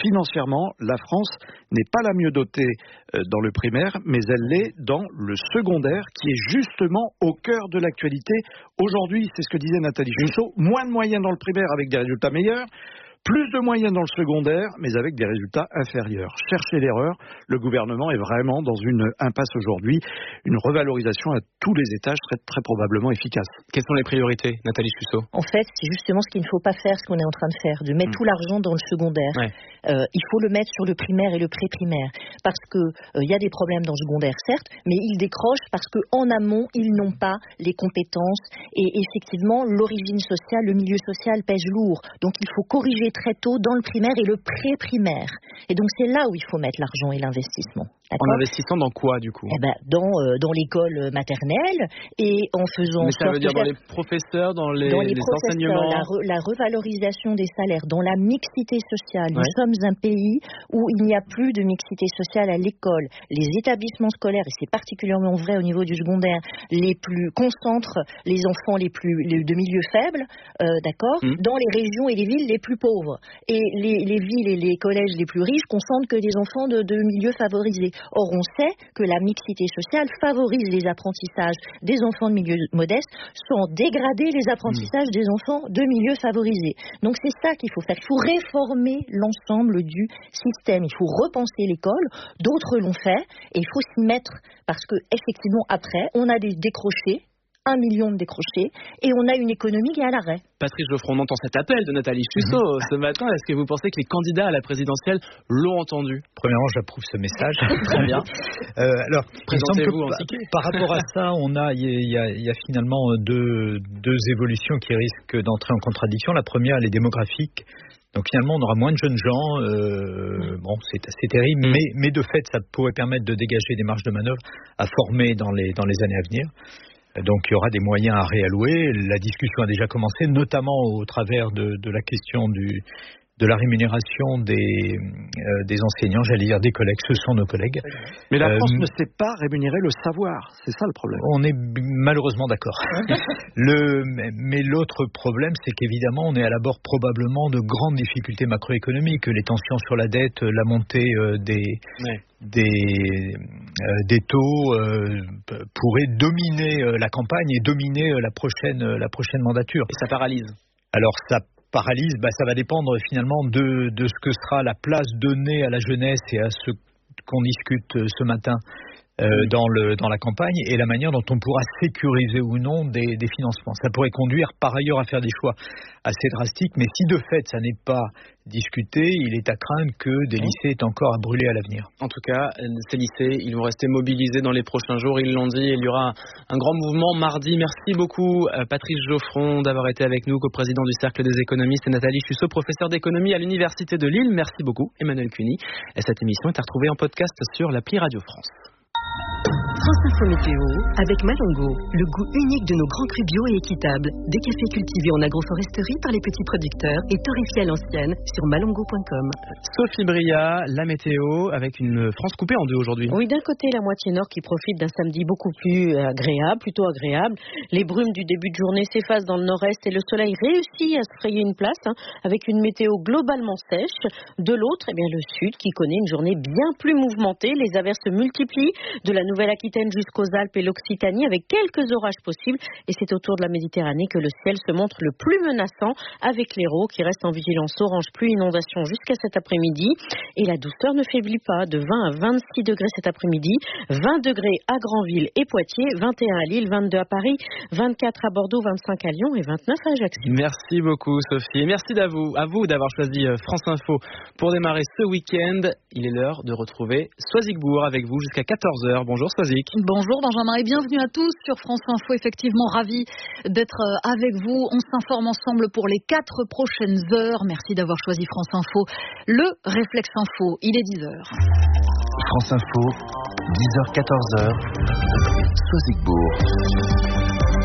financièrement, la France n'est pas la mieux dotée dans le primaire, mais elle l'est dans le secondaire, qui est justement au cœur de l'actualité. Aujourd'hui, c'est ce que disait Nathalie Jussot, moins de moyens dans le primaire avec des résultats meilleurs, plus de moyens dans le secondaire, mais avec des résultats inférieurs. Cherchez l'erreur, le gouvernement est vraiment dans une impasse aujourd'hui. Une revalorisation à tous les étages serait très probablement efficace. Quelles sont les priorités, Nathalie Jussot ? En fait, c'est justement ce qu'il ne faut pas faire, ce qu'on est en train de faire, de mettre tout l'argent dans le secondaire. Ouais. Il faut le mettre sur le primaire et le pré-primaire, parce que y a des problèmes dans le secondaire, certes, mais ils décrochent parce qu'en amont, ils n'ont pas les compétences et effectivement, l'origine sociale, le milieu social pèse lourd. Donc, il faut corriger très tôt dans le primaire et le pré-primaire. Et donc, c'est là où il faut mettre l'argent et l'investissement. D'accord ? En investissant dans quoi, du coup ? Dans l'école maternelle et en faisant... Mais ça veut dire dans les professeurs, dans les enseignements... La revalorisation des salaires, dans la mixité sociale. Ouais. Nous sommes un pays où il n'y a plus de mixité sociale à l'école. Les établissements scolaires, et c'est particulièrement vrai au niveau du secondaire, les plus concentrent les enfants de milieux faibles, dans les régions et les villes les plus pauvres. Et les villes et les collèges les plus riches concentrent que des enfants de milieux favorisés. Or, on sait que la mixité sociale favorise les apprentissages des enfants de milieux modestes sans dégrader les apprentissages des enfants de milieux favorisés. Donc, c'est ça qu'il faut faire. Il faut réformer l'ensemble du système. Il faut repenser l'école. D'autres l'ont fait et il faut s'y mettre parce que, effectivement, après, on a des décrochés. 1 million de décrochés, et on a une économie qui est à l'arrêt. Patrice Geoffroy, on entend cet appel de Nathalie Jussot ce matin. Est-ce que vous pensez que les candidats à la présidentielle l'ont entendu ? Premièrement, j'approuve ce message. Très bien. Alors, présentez-vous par rapport à ça, il y a finalement deux évolutions qui risquent d'entrer en contradiction. La première, elle est démographique. Donc finalement, on aura moins de jeunes gens. C'est assez terrible, mais de fait, ça pourrait permettre de dégager des marges de manœuvre à former dans les années à venir. Donc il y aura des moyens à réallouer. La discussion a déjà commencé, notamment au travers de la question de la rémunération des enseignants, j'allais dire des collègues, ce sont nos collègues. Mais la France ne sait pas rémunérer le savoir, c'est ça le problème. On est malheureusement d'accord. Mais l'autre problème, c'est qu'évidemment, on est à l'abord probablement de grandes difficultés macroéconomiques, les tensions sur la dette, la montée des taux pourraient dominer la campagne et dominer la prochaine mandature. Et ça paralyse. Alors ça paralyse, ça va dépendre finalement de ce que sera la place donnée à la jeunesse et à ce qu'on discute ce matin dans la campagne et la manière dont on pourra sécuriser ou non des financements. Ça pourrait conduire par ailleurs à faire des choix assez drastiques, mais si de fait ça n'est pas discuté, il est à craindre que des lycées aient encore à brûler à l'avenir. En tout cas, ces lycées, ils vont rester mobilisés dans les prochains jours, ils l'ont dit, il y aura un grand mouvement mardi. Merci beaucoup Patrice Geoffron d'avoir été avec nous, coprésident du Cercle des économistes, et Nathalie Jussot, professeure d'économie à l'Université de Lille. Merci beaucoup Emmanuel Cuny. Et cette émission est à retrouver en podcast sur l'appli Radio France. France Info Météo avec Malongo, le goût unique de nos grands crus bio et équitables. Des cafés cultivés en agroforesterie par les petits producteurs et torréfiés à l'ancienne sur malongo.com. Sophie Bria, la météo avec une France coupée en deux aujourd'hui. Oui, d'un côté la moitié nord qui profite d'un samedi beaucoup plus plutôt agréable. Les brumes du début de journée s'effacent dans le nord-est et le soleil réussit à se frayer une place avec une météo globalement sèche. De l'autre, le sud qui connaît une journée bien plus mouvementée. Les averses se multiplient de la Nouvelle-Aquitaine jusqu'aux Alpes et l'Occitanie avec quelques orages possibles. Et c'est autour de la Méditerranée que le ciel se montre le plus menaçant avec l'Hérault qui reste en vigilance orange pluie inondation jusqu'à cet après-midi. Et la douceur ne faiblit pas, de 20 à 26 degrés cet après-midi, 20 degrés à Granville et Poitiers, 21 à Lille, 22 à Paris, 24 à Bordeaux, 25 à Lyon et 29 à Ajaccio. Merci beaucoup Sophie et merci à vous d'avoir choisi France Info pour démarrer ce week-end. Il est l'heure de retrouver Soisigbourg avec vous jusqu'à 14h. Bonjour Soisig. Bonjour Benjamin et bienvenue à tous sur France Info. Effectivement, ravi d'être avec vous. On s'informe ensemble pour les 4 prochaines heures. Merci d'avoir choisi France Info. Le Réflexe Info, il est 10h. France Info, 10h, 14h, Soisigbourg.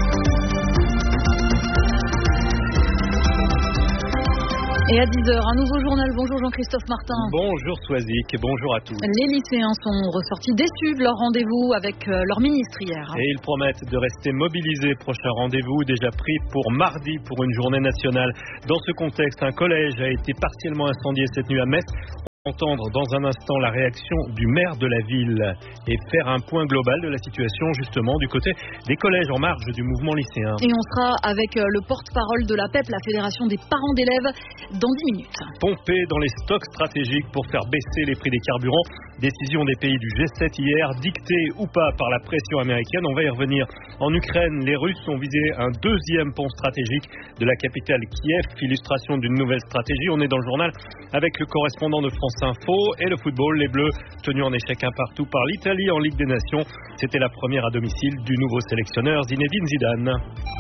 Et à 10h, un nouveau journal. Bonjour Jean-Christophe Martin. Bonjour Soisic et bonjour à tous. Les lycéens sont ressortis déçus de leur rendez-vous avec leur ministre hier. Et ils promettent de rester mobilisés. Prochain rendez-vous déjà pris pour mardi pour une journée nationale. Dans ce contexte, un collège a été partiellement incendié cette nuit à Metz. Entendre dans un instant la réaction du maire de la ville et faire un point global de la situation justement du côté des collèges en marge du mouvement lycéen. Et on sera avec le porte-parole de la PEP, la Fédération des parents d'élèves, dans 10 minutes. Pomper dans les stocks stratégiques pour faire baisser les prix des carburants. Décision des pays du G7 hier, dictée ou pas par la pression américaine. On va y revenir. En Ukraine, les Russes ont visé un deuxième pont stratégique de la capitale Kiev. Illustration d'une nouvelle stratégie. On est dans le journal avec le correspondant de France Info et le football, les Bleus tenus en échec un partout par l'Italie en Ligue des Nations. C'était la première à domicile du nouveau sélectionneur Zinedine Zidane.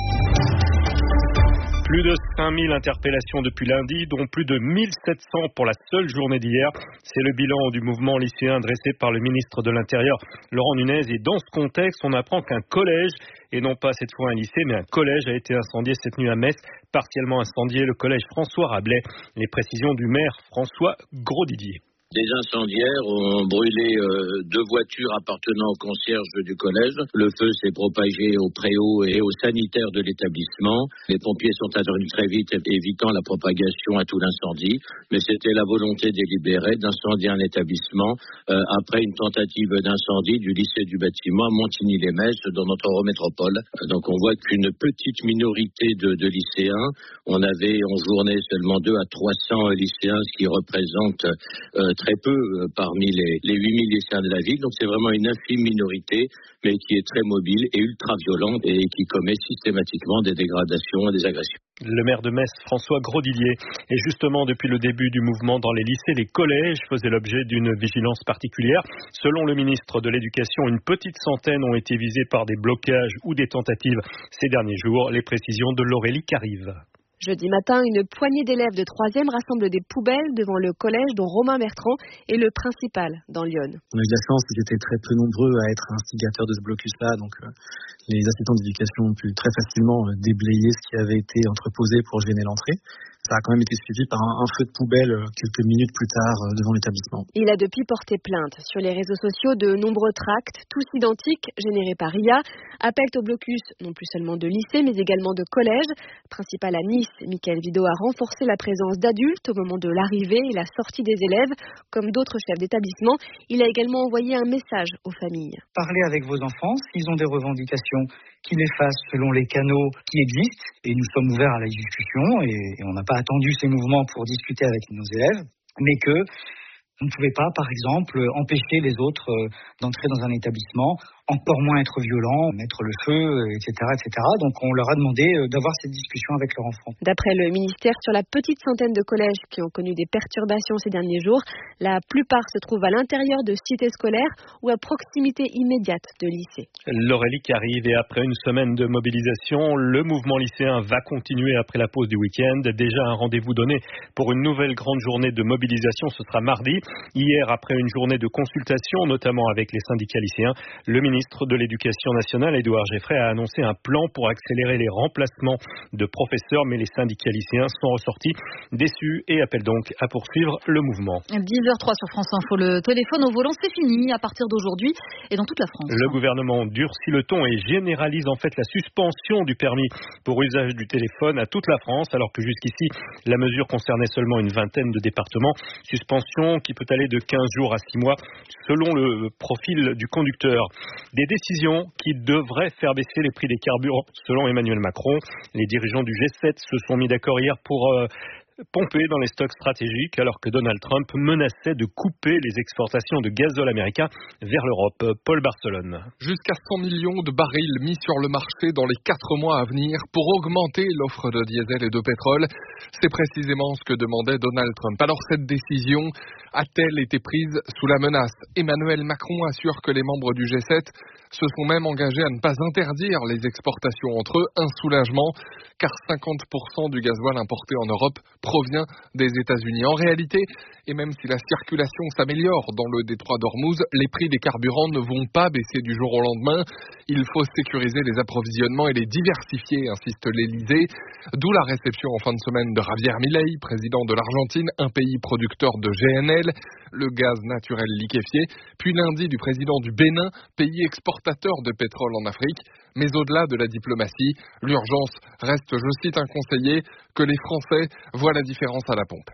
Plus de 5000 interpellations depuis lundi, dont plus de 1700 pour la seule journée d'hier. C'est le bilan du mouvement lycéen dressé par le ministre de l'Intérieur, Laurent Nunez. Et dans ce contexte, on apprend qu'un collège, et non pas cette fois un lycée, mais un collège a été incendié cette nuit à Metz. Partiellement incendié, le collège François Rabelais. Les précisions du maire François Grosdidier. Des incendiaires ont brûlé 2 voitures appartenant au concierge du collège. Le feu s'est propagé au préau et aux sanitaires de l'établissement. Les pompiers sont intervenus très vite, évitant la propagation à tout l'incendie. Mais c'était la volonté délibérée d'incendier un établissement après une tentative d'incendie du lycée du bâtiment à Montigny-les-Metz dans notre métropole. Donc on voit qu'une petite minorité de lycéens, on avait en journée seulement 200 à 300 lycéens, ce qui représente très peu parmi les 8000 lycéens de la ville. Donc c'est vraiment une infime minorité, mais qui est très mobile et ultra violente et qui commet systématiquement des dégradations et des agressions. Le maire de Metz, François Grosdidier. Et justement, depuis le début du mouvement dans les lycées, les collèges faisaient l'objet d'une vigilance particulière. Selon le ministre de l'Éducation, une petite centaine ont été visés par des blocages ou des tentatives ces derniers jours. Les précisions de Laurélie Carive. Jeudi matin, une poignée d'élèves de 3e rassemble des poubelles devant le collège dont Romain Bertrand est le principal dans Lyon. On a eu de la chance, ils étaient très peu nombreux à être instigateurs de ce blocus-là, donc les assistants d'éducation ont pu très facilement déblayer ce qui avait été entreposé pour gêner l'entrée. Ça a quand même été suivi par un feu de poubelle quelques minutes plus tard devant l'établissement. Il a depuis porté plainte. Sur les réseaux sociaux, de nombreux tracts, tous identiques, générés par IA, appellent au blocus non plus seulement de lycées, mais également de collèges. Principal à Nice, Mickaël Vidot a renforcé la présence d'adultes au moment de l'arrivée et la sortie des élèves. Comme d'autres chefs d'établissement, il a également envoyé un message aux familles. Parlez avec vos enfants, s'ils ont des revendications, qu'ils les fassent selon les canaux qui existent. Et nous sommes ouverts à la discussion et on n'a pas attendu ces mouvements pour discuter avec nos élèves, mais que vous ne pouvez pas, par exemple, empêcher les autres d'entrer dans un établissement, encore moins être violent, mettre le feu, etc., etc. Donc on leur a demandé d'avoir cette discussion avec leurs enfants. D'après le ministère, sur la petite centaine de collèges qui ont connu des perturbations ces derniers jours, la plupart se trouvent à l'intérieur de cités scolaires ou à proximité immédiate de lycées. L'Aurélie qui arrive et après une semaine de mobilisation, le mouvement lycéen va continuer après la pause du week-end. Déjà un rendez-vous donné pour une nouvelle grande journée de mobilisation, ce sera mardi. Hier, après une journée de consultation, notamment avec les syndicats lycéens, le ministre de l'Éducation nationale, Édouard Geoffrey, a annoncé un plan pour accélérer les remplacements de professeurs, mais les syndicats lycéens sont ressortis déçus et appellent donc à poursuivre le mouvement. 10h03 sur France Info, le téléphone au volant, c'est fini à partir d'aujourd'hui et dans toute la France. Le gouvernement durcit le ton et généralise en fait la suspension du permis pour usage du téléphone à toute la France, alors que jusqu'ici, la mesure concernait seulement une vingtaine de départements. Suspension qui peut aller de 15 jours à 6 mois selon le profil du conducteur. Des décisions qui devraient faire baisser les prix des carburants, selon Emmanuel Macron. Les dirigeants du G7 se sont mis d'accord hier pour pomper dans les stocks stratégiques, alors que Donald Trump menaçait de couper les exportations de gazole américain vers l'Europe. Paul Barcelone. Jusqu'à 100 millions de barils mis sur le marché dans les 4 mois à venir pour augmenter l'offre de diesel et de pétrole. C'est précisément ce que demandait Donald Trump. Alors cette décision a-t-elle été prise sous la menace ? Emmanuel Macron assure que les membres du G7 se sont même engagés à ne pas interdire les exportations entre eux, un soulagement, car 50% du gasoil importé en Europe provient des États-Unis. En réalité, et même si la circulation s'améliore dans le détroit d'Ormuz, les prix des carburants ne vont pas baisser du jour au lendemain. Il faut sécuriser les approvisionnements et les diversifier, insiste l'Élysée. D'où la réception en fin de semaine de Javier Milei, président de l'Argentine, un pays producteur de GNL, le gaz naturel liquéfié, puis lundi du président du Bénin, pays exportateur de pétrole en Afrique. Mais au-delà de la diplomatie, l'urgence reste, je cite un conseiller, que les Français voient la différence à la pompe.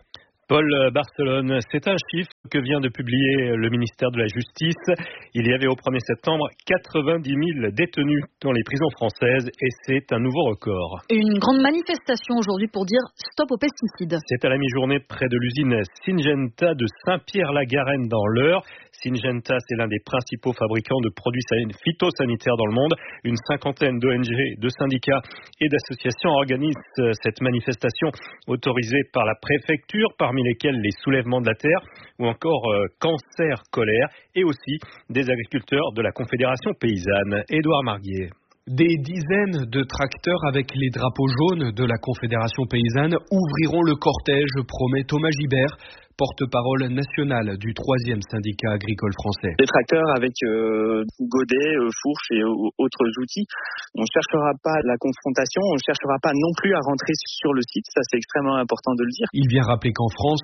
Paul Barcelone, c'est un chiffre que vient de publier le ministère de la Justice. Il y avait au 1er septembre 90 000 détenus dans les prisons françaises et c'est un nouveau record. Une grande manifestation aujourd'hui pour dire stop aux pesticides. C'est à la mi-journée près de l'usine Syngenta de Saint-Pierre-la-Garenne dans l'Eure. Syngenta, c'est l'un des principaux fabricants de produits phytosanitaires dans le monde. Une cinquantaine d'ONG, de syndicats et d'associations organisent cette manifestation autorisée par la préfecture, parmi lesquels les soulèvements de la terre ou encore cancer, colère et aussi des agriculteurs de la Confédération paysanne. Édouard Marguier. Des dizaines de tracteurs avec les drapeaux jaunes de la Confédération paysanne ouvriront le cortège, promet Thomas Gibert, porte-parole national du 3e syndicat agricole français. Des tracteurs avec godets, fourches et autres outils. On ne cherchera pas la confrontation, on ne cherchera pas non plus à rentrer sur le site, ça c'est extrêmement important de le dire. Il vient rappeler qu'en France,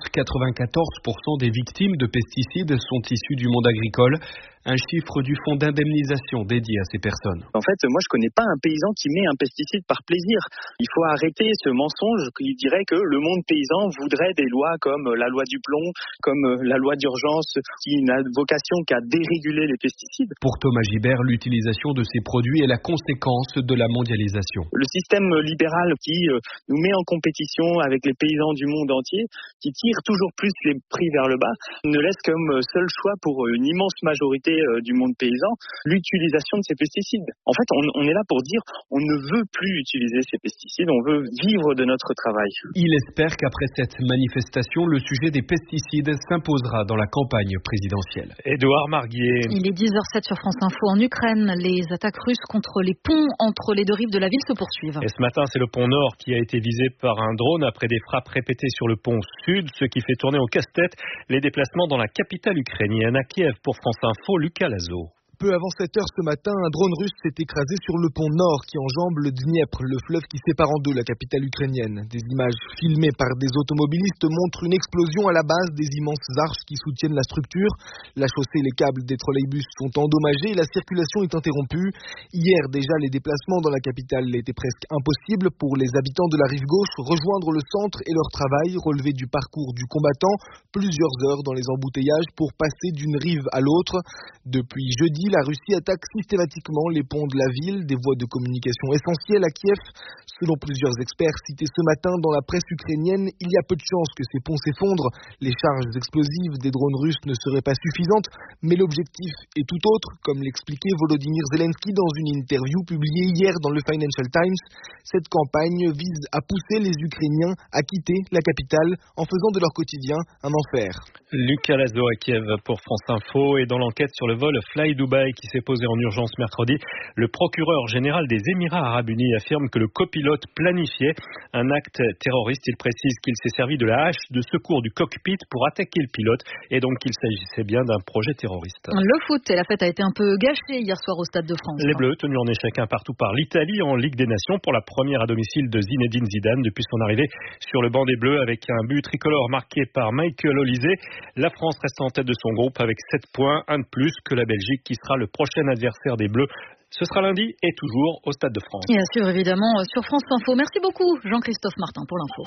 94% des victimes de pesticides sont issues du monde agricole. Un chiffre du fonds d'indemnisation dédié à ces personnes. En fait, moi je connais pas un paysan qui met un pesticide par plaisir. Il faut arrêter ce mensonge qui dirait que le monde paysan voudrait des lois comme la loi du plomb, comme la loi d'urgence qui n'a vocation qu'à déréguler les pesticides. Pour Thomas Gibert, l'utilisation de ces produits est la conséquence de la mondialisation. Le système libéral qui nous met en compétition avec les paysans du monde entier, qui tire toujours plus les prix vers le bas, ne laisse comme seul choix pour une immense majorité du monde paysan, l'utilisation de ces pesticides. En fait, on est là pour dire on ne veut plus utiliser ces pesticides, on veut vivre de notre travail. Il espère qu'après cette manifestation, le sujet des pesticides s'imposera dans la campagne présidentielle. Édouard Marguier. Il est 10h07 sur France Info. En Ukraine, les attaques russes contre les ponts entre les deux rives de la ville se poursuivent. Et ce matin, c'est le pont Nord qui a été visé par un drone après des frappes répétées sur le pont Sud, ce qui fait tourner au casse-tête les déplacements dans la capitale ukrainienne. À Kiev, pour France Info, Lucas Lazo. Peu avant 7 heures ce matin, un drone russe s'est écrasé sur le pont Nord qui enjambe le Dniepr, le fleuve qui sépare en deux la capitale ukrainienne. Des images filmées par des automobilistes montrent une explosion à la base des immenses arches qui soutiennent la structure. La chaussée et les câbles des trolleybus sont endommagés et la circulation est interrompue. Hier déjà, les déplacements dans la capitale étaient presque impossibles pour les habitants de la rive gauche. Rejoindre le centre et leur travail, relever du parcours du combattant, plusieurs heures dans les embouteillages pour passer d'une rive à l'autre. Depuis jeudi, la Russie attaque systématiquement les ponts de la ville, des voies de communication essentielles à Kiev. Selon plusieurs experts cités ce matin dans la presse ukrainienne, il y a peu de chances que ces ponts s'effondrent. Les charges explosives des drones russes ne seraient pas suffisantes, mais l'objectif est tout autre, comme l'expliquait Volodymyr Zelensky dans une interview publiée hier dans le Financial Times. Cette campagne vise à pousser les Ukrainiens à quitter la capitale en faisant de leur quotidien un enfer. Lucas Lazo à Kiev pour France Info. Et dans l'enquête sur le vol Fly Dubai qui s'est posé en urgence mercredi, le procureur général des Émirats Arabes Unis affirme que le copilote planifiait un acte terroriste. Il précise qu'il s'est servi de la hache de secours du cockpit pour attaquer le pilote et donc qu'il s'agissait bien d'un projet terroriste. Le foot et la fête a été un peu gâchée hier soir au Stade de France. Les Bleus tenus en échec un partout par l'Italie en Ligue des Nations pour la première à domicile de Zinedine Zidane depuis son arrivée sur le banc des Bleus avec un but tricolore marqué par Michael Olise. La France reste en tête de son groupe avec 7 points, un de plus que la Belgique qui sera le prochain adversaire des Bleus. Ce sera lundi et toujours au Stade de France. Et à suivre évidemment sur France Info. Merci beaucoup Jean-Christophe Martin pour l'info.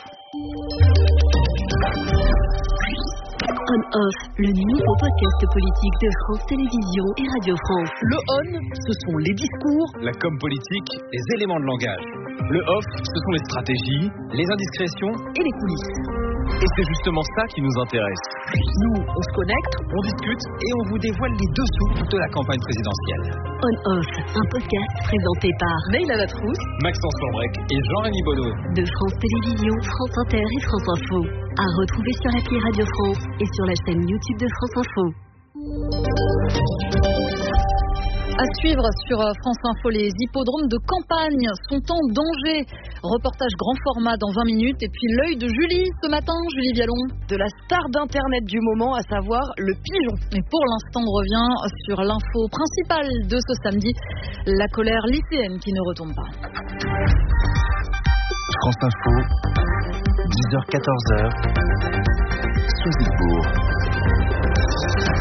On-Off, le nouveau podcast politique de France Télévisions et Radio France. Le on, ce sont les discours, la com politique, les éléments de langage. Le off, ce sont les stratégies, les indiscrétions et les coulisses. Et c'est justement ça qui nous intéresse. Nous, on se connecte, on discute et on vous dévoile les dessous de la campagne présidentielle. On-Off, un podcast présenté par Leïla Latrousse, Maxence Lambrecq et Jean-Rémy Bonneau. De France Télévisions, France Inter et France Info. À retrouver sur l'appli Radio France et sur la chaîne YouTube de France Info. À suivre sur France Info, les hippodromes de campagne sont en danger. Reportage grand format dans 20 minutes. Et puis l'œil de Julie ce matin, Julie Vialon. De la star d'internet du moment, à savoir le pigeon. Et pour l'instant, on revient sur l'info principale de ce samedi, la colère lycéenne qui ne retombe pas. France Info, 10h-14h, Soisy-Bourg.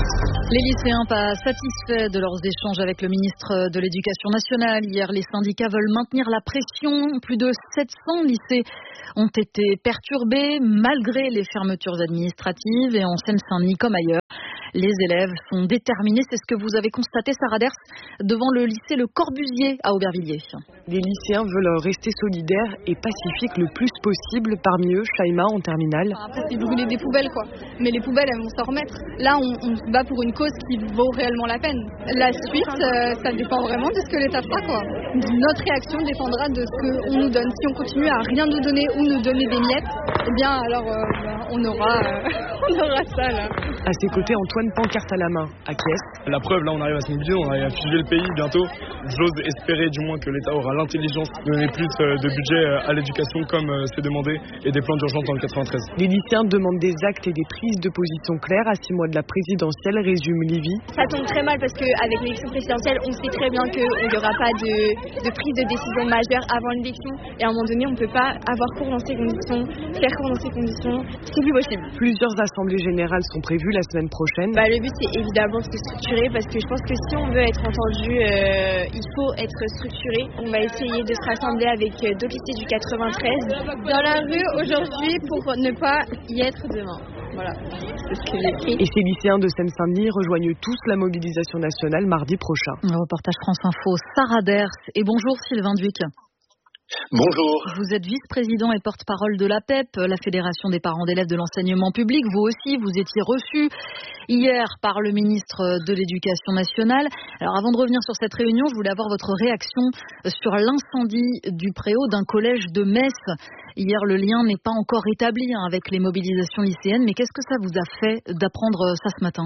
Les lycéens pas satisfaits de leurs échanges avec le ministre de l'Éducation nationale. Hier, les syndicats veulent maintenir la pression. Plus de 700 lycées ont été perturbés malgré les fermetures administratives et en Seine-Saint-Denis comme ailleurs. Les élèves sont déterminés, c'est ce que vous avez constaté, Sarah Ders, devant le lycée Le Corbusier à Aubervilliers. Les lycéens veulent rester solidaires et pacifiques le plus possible. Parmi eux, Shaima en terminale. Après, c'est brûler des poubelles, quoi. Mais les poubelles, elles vont s'en remettre. Là, on se bat pour une cause qui vaut réellement la peine. La suite, ça dépend vraiment de ce que l'État fera, quoi. Notre réaction dépendra de ce qu'on nous donne. Si on continue à rien nous donner ou nous donner des miettes, eh bien, alors, on aura ça, là. À ses côtés, Antoine, pancarte à la main, acquiesce. La preuve, là, on arrive à se mobiliser, on arrive à figer le pays bientôt. J'ose espérer du moins que l'État aura l'intelligence de donner plus de budget à l'éducation comme c'est demandé et des plans d'urgence dans le 93. Les lycéens demandent des actes et des prises de position claires à 6 mois de la présidentielle, résume Livy. Ça tombe très mal parce qu'avec l'élection présidentielle, on sait très bien qu'il n'y aura pas de prise de décision majeure avant l'élection. Et à un moment donné, on ne peut pas avoir cours dans ces conditions, faire cours dans ces conditions. C'est plus possible. Plusieurs assemblées générales sont prévues la semaine prochaine. Le but, c'est évidemment de se structurer parce que je pense que si on veut être entendu, il faut être structuré. On va essayer de se rassembler avec d'autres lycées du 93 dans la rue aujourd'hui pour ne pas y être demain. Voilà, c'est ce que j'ai écrit. Et ces lycéens de Seine-Saint-Denis rejoignent tous la mobilisation nationale mardi prochain. Un reportage France Info, Sarah Ders. Et bonjour Sylvain Duc. Bonjour. Vous êtes vice-président et porte-parole de l'APEP, la Fédération des parents d'élèves de l'enseignement public. Vous aussi, vous étiez reçu hier par le ministre de l'Éducation nationale. Alors avant de revenir sur cette réunion, je voulais avoir votre réaction sur l'incendie du préau d'un collège de Metz. Hier, le lien n'est pas encore établi avec les mobilisations lycéennes, mais qu'est-ce que ça vous a fait d'apprendre ça ce matin ?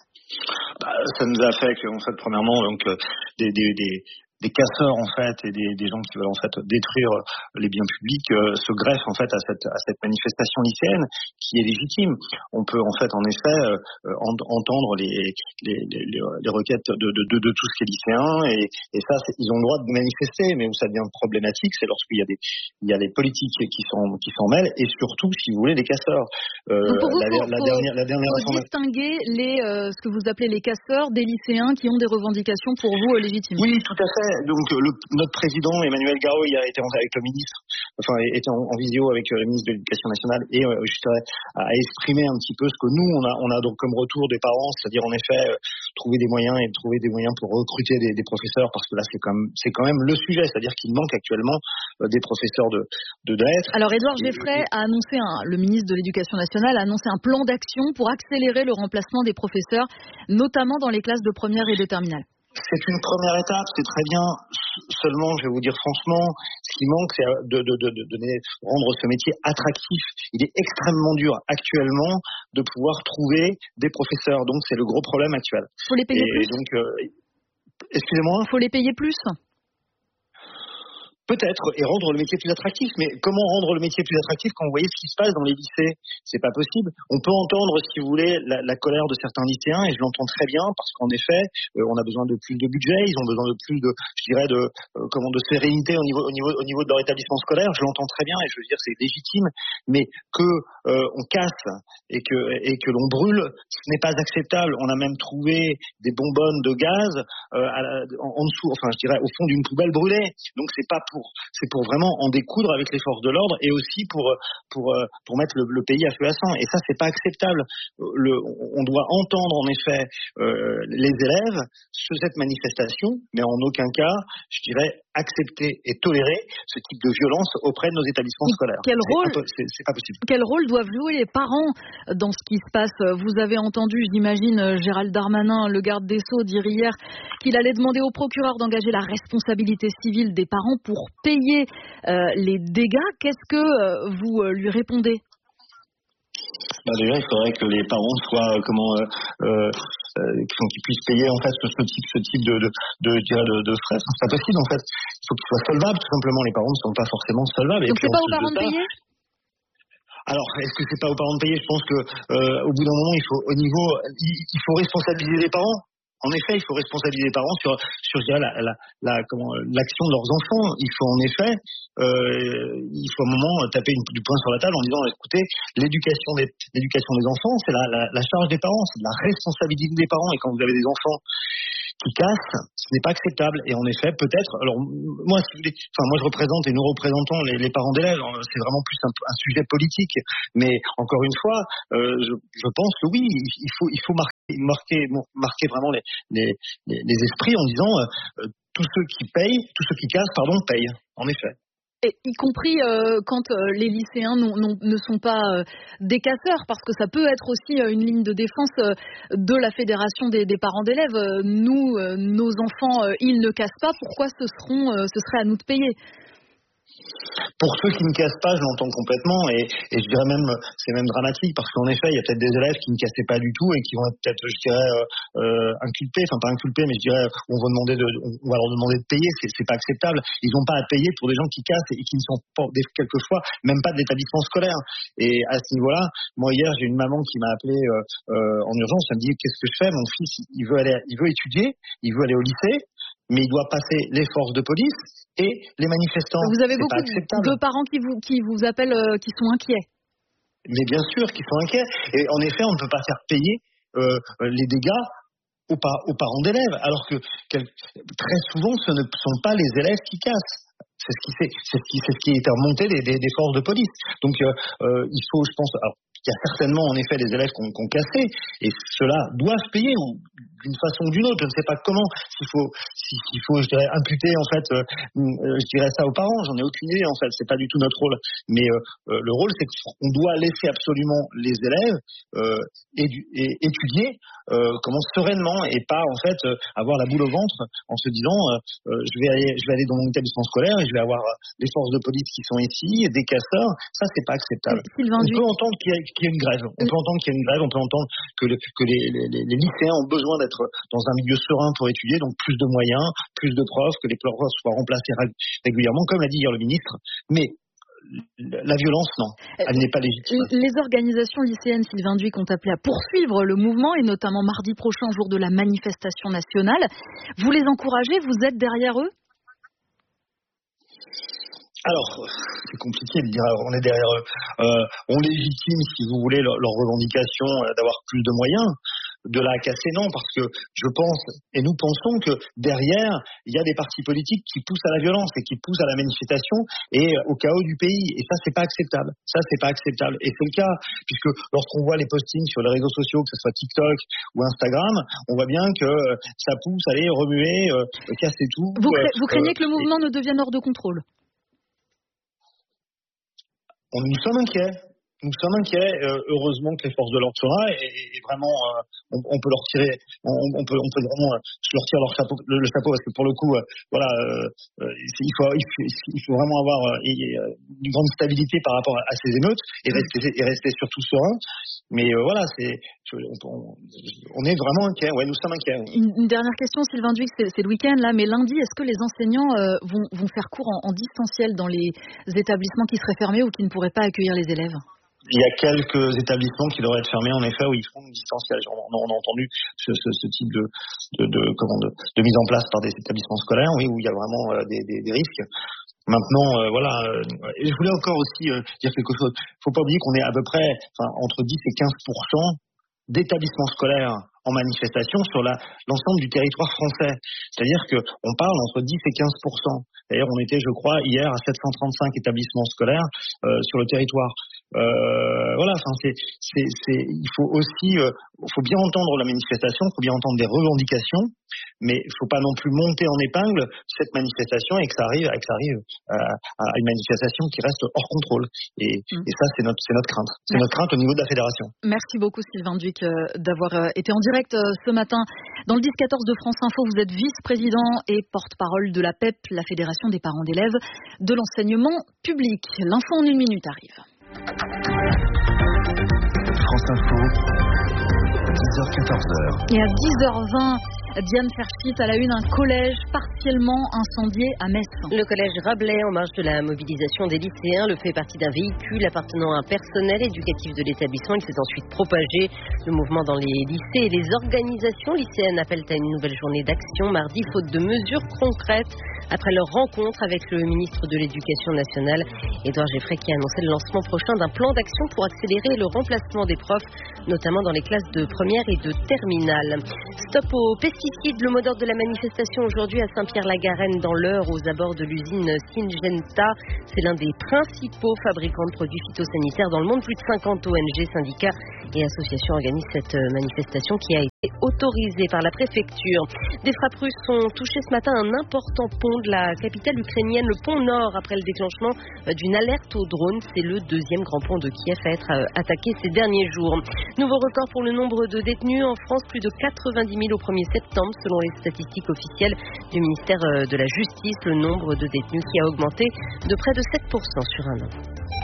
Ça nous a fait que, en fait, premièrement, donc, des casseurs en fait et des gens qui veulent en fait détruire les biens publics se greffent en fait à cette manifestation lycéenne qui est légitime. On peut en fait en effet entendre les requêtes de tout ce qui est lycéen et ça ils ont le droit de manifester, mais où ça devient problématique, c'est lorsqu'il y a des politiques qui s'en mêlent et surtout, si vous voulez, les casseurs. La dernière faut distinguer ce que vous appelez les casseurs des lycéens qui ont des revendications pour vous légitimes. Oui, tout à fait. Donc notre président Emmanuel Garot il a été avec le ministre, était en visio avec le ministre de l'Éducation nationale et je dirais à exprimer un petit peu ce que nous on a donc comme retour des parents, c'est-à-dire en effet trouver des moyens pour recruter des professeurs, parce que là c'est quand même le sujet, c'est-à-dire qu'il manque actuellement des professeurs de lettres. Alors Édouard Geffray a annoncé, le ministre de l'Éducation nationale a annoncé un plan d'action pour accélérer le remplacement des professeurs, notamment dans les classes de première et de terminale. C'est une première étape, c'est très bien. Seulement, je vais vous dire franchement, ce qui manque, c'est de rendre ce métier attractif. Il est extrêmement dur actuellement de pouvoir trouver des professeurs. Donc, c'est le gros problème actuel. Faut les payer plus. Donc, excusez-moi. Faut les payer plus. Peut-être, et rendre le métier plus attractif. Mais comment rendre le métier plus attractif quand vous voyez ce qui se passe dans les lycées ? C'est pas possible. On peut entendre, si vous voulez, la colère de certains lycéens, et je l'entends très bien, parce qu'en effet, on a besoin de plus de budget, ils ont besoin de plus de sérénité au niveau de leur établissement scolaire. Je l'entends très bien, et je veux dire, c'est légitime. Mais on casse et que l'on brûle, ce n'est pas acceptable. On a même trouvé des bonbonnes de gaz en dessous, enfin, je dirais, au fond d'une poubelle brûlée. Donc, c'est pour vraiment en découdre avec les forces de l'ordre et aussi pour mettre le pays à feu à sang. Et ça, c'est pas acceptable. On doit entendre en effet les élèves sur cette manifestation, mais en aucun cas, je dirais, accepter et tolérer ce type de violence auprès de nos établissements scolaires. C'est pas possible. Quel rôle doivent jouer les parents dans ce qui se passe ? Vous avez entendu, j'imagine, Gérald Darmanin, le garde des Sceaux, dire hier qu'il allait demander au procureur d'engager la responsabilité civile des parents pour payer les dégâts. Qu'est-ce que vous lui répondez ? Déjà, il faudrait que les parents soient qu'ils puissent payer en fait ce type de frais. C'est pas possible en fait. Il faut qu'ils soient solvables, tout simplement. Les parents ne sont pas forcément solvables. Donc c'est pas aux parents de payer ? Alors, est-ce que c'est pas aux parents de payer ? Je pense que au bout d'un moment, il faut responsabiliser les parents. En effet, il faut responsabiliser les parents sur je dirais, l'action de leurs enfants. Il faut en effet, il faut à un moment taper du poing sur la table en disant, écoutez, l'éducation des enfants, c'est la charge des parents, c'est de la responsabilité des parents. Et quand vous avez des enfants qui cassent, ce n'est pas acceptable. Et en effet, peut-être, alors moi, moi je représente et nous représentons les parents d'élèves. C'est vraiment plus un sujet politique. Mais encore une fois, je pense que oui, il faut marquer vraiment les esprits en disant tous ceux qui cassent, payent. En effet. Et y compris quand les lycéens ne sont pas des casseurs, parce que ça peut être aussi une ligne de défense de la fédération des parents d'élèves. Nous, nos enfants, ils ne cassent pas. Pourquoi ce serait à nous de payer ? Pour ceux qui ne cassent pas, je l'entends complètement et je dirais même, c'est même dramatique parce qu'en effet, il y a peut-être des élèves qui ne cassaient pas du tout et qui vont être peut-être, je dirais, inculpés, enfin pas inculpés, mais je dirais, on va leur demander de payer, c'est pas acceptable. Ils n'ont pas à payer pour des gens qui cassent et qui ne sont pas, quelquefois, même pas de l'établissement scolaire. Et à ce niveau-là, moi hier, j'ai une maman qui m'a appelé en urgence, elle me dit, qu'est-ce que je fais ? Mon fils, il veut étudier, il veut aller au lycée, mais il doit passer les forces de police et les manifestants. Vous avez beaucoup de parents qui vous appellent, qui sont inquiets. Mais bien sûr, qui sont inquiets. Et en effet, on ne peut pas faire payer les dégâts aux parents d'élèves, alors que très souvent, ce ne sont pas les élèves qui cassent. C'est ce qui est remonté des forces de police. Donc, il faut, je pense... Alors, il y a certainement en effet des élèves qui ont cassé et ceux-là doivent payer ou d'une façon ou d'une autre. Je ne sais pas comment, s'il faut je dirais, imputer en fait, je dirais ça aux parents, j'en ai aucune idée en fait, c'est pas du tout notre rôle. Mais le rôle c'est qu'on doit laisser absolument les élèves étudier sereinement et pas en fait avoir la boule au ventre en se disant je vais aller dans mon établissement scolaire et je vais avoir les forces de police qui sont ici, des casseurs, ça c'est pas acceptable. On peut entendre qu'il y a une grève. On peut entendre que les lycéens ont besoin d'être dans un milieu serein pour étudier, donc plus de moyens, plus de profs, que les profs soient remplacés régulièrement, comme l'a dit hier le ministre. Mais la violence, non, elle n'est pas légitime. Les organisations lycéennes, Sylvain Duic, ont appelé à poursuivre le mouvement, et notamment mardi prochain, jour de la manifestation nationale. Vous les encouragez ? Vous êtes derrière eux ? Alors, c'est compliqué de dire on est derrière eux. On légitime, si vous voulez, leur revendication d'avoir plus de moyens. De là à casser, non, parce que je pense, et nous pensons que derrière, il y a des partis politiques qui poussent à la violence et qui poussent à la manifestation et au chaos du pays. Et ça, c'est pas acceptable. Et c'est le cas, puisque lorsqu'on voit les postings sur les réseaux sociaux, que ce soit TikTok ou Instagram, on voit bien que ça pousse à aller remuer, casser tout. Vous craignez que le mouvement ne devienne hors de contrôle ? Nous sommes inquiets. Heureusement que les forces de l'ordre sont là et vraiment on peut leur tirer, on peut vraiment leur tirer le chapeau parce que pour le coup, il faut vraiment avoir une grande stabilité par rapport à ces émeutes et rester surtout serein. Mais on est vraiment inquiets. Ouais, nous sommes inquiets. Une dernière question, Sylvain Duic, c'est le week-end là, mais lundi, est-ce que les enseignants vont faire cours en distanciel dans les établissements qui seraient fermés ou qui ne pourraient pas accueillir les élèves ? Il y a quelques établissements qui devraient être fermés, en effet, où ils feront du distanciel. On a entendu ce type de mise en place par des établissements scolaires, oui, où il y a vraiment des risques. Maintenant, et je voulais encore aussi dire quelque chose. Faut pas oublier qu'on est à peu près entre 10 et 15% d'établissements scolaires en manifestation sur l'ensemble du territoire français. C'est-à-dire qu'on parle entre 10 et 15%. D'ailleurs, on était, je crois, hier à 735 établissements scolaires sur le territoire. Il faut aussi, faut bien entendre la manifestation, il faut bien entendre des revendications, mais il faut pas non plus monter en épingle cette manifestation et que ça arrive à une manifestation qui reste hors contrôle. Et ça, c'est notre crainte. C'est notre crainte au niveau de la fédération. Merci beaucoup, Sylvain Duic, d'avoir été en direct ce matin dans le 10-14 de France Info. Vous êtes vice-président et porte-parole de la PEP, la Fédération des parents d'élèves de l'enseignement public. L'info en 1 minute arrive. France Info, 10h-14h. Et à 10h20, Diane Ferchit à la une, un collège partiellement incendié à Metz. Le collège Rabelais, en marge de la mobilisation des lycéens, le fait partie d'un véhicule appartenant à un personnel éducatif de l'établissement. Il s'est ensuite propagé. Le mouvement dans les lycées et les organisations lycéennes appellent à une nouvelle journée d'action mardi, faute de mesures concrètes après leur rencontre avec le ministre de l'Éducation nationale, Édouard Geffray, qui a annoncé le lancement prochain d'un plan d'action pour accélérer le remplacement des profs, notamment dans les classes de première et de terminale. Stop aux pesticides, le mot d'ordre de la manifestation aujourd'hui à Saint-Pierre-la-Garenne dans l'Eure, aux abords de l'usine Syngenta. C'est l'un des principaux fabricants de produits phytosanitaires dans le monde. Plus de 50 ONG, syndicats et associations organisent cette manifestation qui a été autorisée par la préfecture. Des frappes russes ont touché ce matin un important pont de la capitale ukrainienne, le pont Nord, après le déclenchement d'une alerte aux drones. C'est le deuxième grand pont de Kiev à être attaqué ces derniers jours. Nouveau record pour le nombre de détenus en France, plus de 90 000 au 1er septembre, selon les statistiques officielles du ministère de la Justice. Le nombre de détenus qui a augmenté de près de 7% sur un an.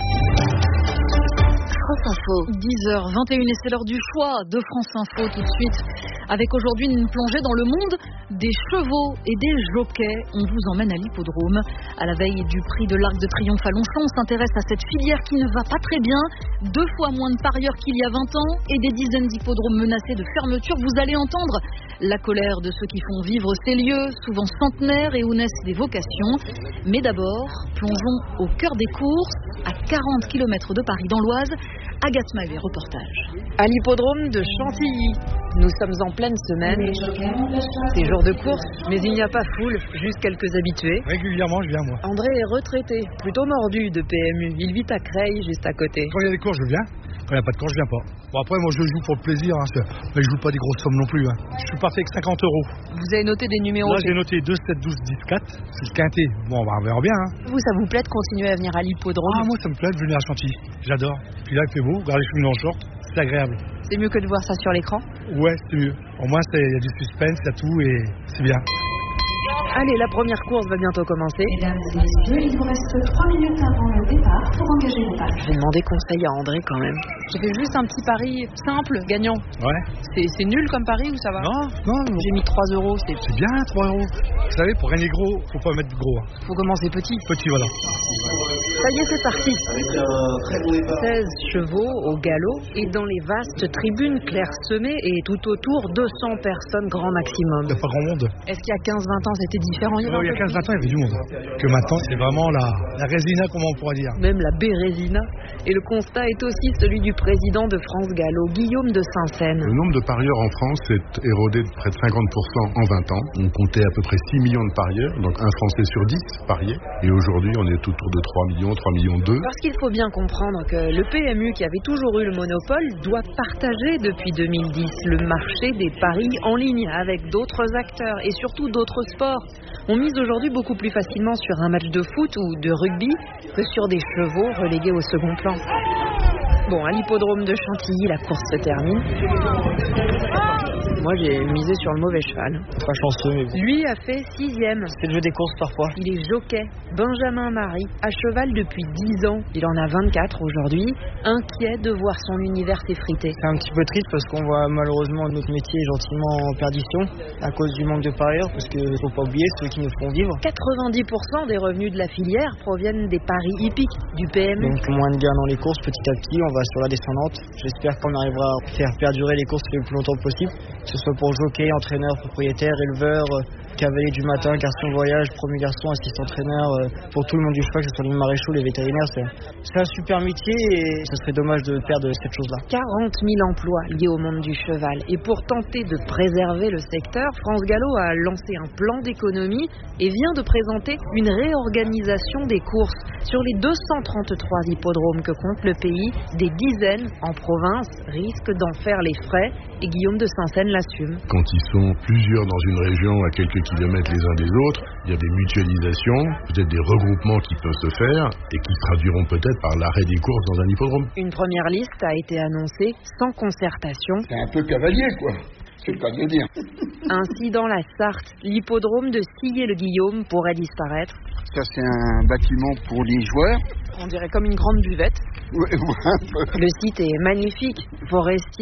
France Info. 10h21 et c'est l'heure du choix de France Info tout de suite. Avec aujourd'hui une plongée dans le monde des chevaux et des jockeys. On vous emmène à l'hippodrome. À la veille du prix de l'Arc de Triomphe à Longchamp, on s'intéresse à cette filière qui ne va pas très bien. 2 fois moins de parieurs qu'il y a 20 ans et des dizaines d'hippodromes menacés de fermeture. Vous allez entendre la colère de ceux qui font vivre ces lieux, souvent centenaires et où naissent des vocations. Mais d'abord, plongeons au cœur des courses, à 40 km de Paris dans l'Oise. Agathe Maillet, reportage. À l'hippodrome de Chantilly, nous sommes en pleine semaine. C'est jour de course, mais il n'y a pas foule, juste quelques habitués. Régulièrement, je viens moi. André est retraité, plutôt mordu de PMU. Il vit à Creil, juste à côté. Quand il y a des courses, je viens. Quand il n'y a pas de course, je viens pas. Bon, après, moi, je joue pour le plaisir, mais je joue pas des grosses sommes non plus. Je suis parti avec 50 €. Vous avez noté des numéros? Là, j'ai noté 2, 7, 12, 10, 4. C'est le quintet. Bon, on verra bien. Vous, ça vous plaît de continuer à venir à l'hippodrome? Ah, moi, ça me plaît de venir à Chantilly. J'adore. Puis là, il fait beau. Regardez, je suis venu en short. C'est agréable. C'est mieux que de voir ça sur l'écran? Ouais, c'est mieux. Au moins, il y a du suspense, il y a tout et c'est bien. Allez, la première course va bientôt commencer. Mesdames et messieurs, il vous reste 3 minutes avant le départ pour engager vos paris. Je vais demander conseil à André quand même. J'ai fait juste un petit pari simple, gagnant. Ouais. C'est nul comme pari ou ça va? Non. J'ai mis 3 €. C'est bien, 3 €. Vous savez, pour gagner gros, faut pas mettre gros. Faut commencer petit. Petit, voilà. Ça y est, c'est parti. 16 chevaux au galop et dans les vastes tribunes clairsemées et tout autour 200 personnes grand maximum. Il n'y a pas grand monde. Est-ce qu'il y a 15-20 ans c'était différent? Il y a 15-20 ans il y avait du monde. Que maintenant c'est vraiment la résina, comment on pourrait dire. Même la bérésina. Et le constat est aussi celui du président de France Gallo, Guillaume de Saint-Seine. Le nombre de parieurs en France s'est érodé de près de 50% en 20 ans. On comptait à peu près 6 millions de parieurs, donc un Français sur 10 pariait. Et aujourd'hui on est autour de 3 millions, 3 millions 2. Parce qu'il faut bien comprendre que le PMU, qui avait toujours eu le monopole, doit partager depuis 2010 le marché des paris en ligne avec d'autres acteurs et surtout d'autres sports. On mise aujourd'hui beaucoup plus facilement sur un match de foot ou de rugby que sur des chevaux relégués au second plan. Bon, à l'hippodrome de Chantilly, la course se termine. Moi, j'ai misé sur le mauvais cheval. Pas chanceux, mais... Lui a fait 6e. C'est le jeu des courses parfois. Il est jockey, Benjamin Marie, à cheval depuis 10 ans. Il en a 24 aujourd'hui, inquiet de voir son univers s'effriter. C'est un petit peu triste parce qu'on voit malheureusement notre métier gentiment en perdition à cause du manque de parieurs, parce qu'il ne faut pas oublier ceux qui nous font vivre. 90% des revenus de la filière proviennent des paris hippiques du PMU. Donc moins de gains dans les courses, petit à petit, on va sur la descendante. J'espère qu'on arrivera à faire perdurer les courses le plus longtemps possible. Que ce soit pour jockey, entraîneur, propriétaire, éleveur, cavalier du matin, garçon voyage, premier garçon, assistant-entraîneur, pour tout le monde du cheval, que ce soit les maréchaux, les vétérinaires, c'est un super métier et ce serait dommage de perdre cette chose-là. 40 000 emplois liés au monde du cheval. Et pour tenter de préserver le secteur, France Gallo a lancé un plan d'économie et vient de présenter une réorganisation des courses. Sur les 233 hippodromes que compte le pays, des dizaines en province risquent d'en faire les frais et Guillaume de Saint-Seine l'assume. Quand ils sont plusieurs dans une région à quelques kilomètres les uns des autres, il y a des mutualisations, peut-être des regroupements qui peuvent se faire et qui se traduiront peut-être par l'arrêt des courses dans un hippodrome. Une première liste a été annoncée sans concertation. C'est un peu cavalier, quoi. C'est le cas de le dire. Ainsi, dans la Sarthe, l'hippodrome de Sillé-le-Guillaume pourrait disparaître. Ça, c'est un bâtiment pour les joueurs. On dirait comme une grande buvette. Ouais, un peu. Le site est magnifique, forestier,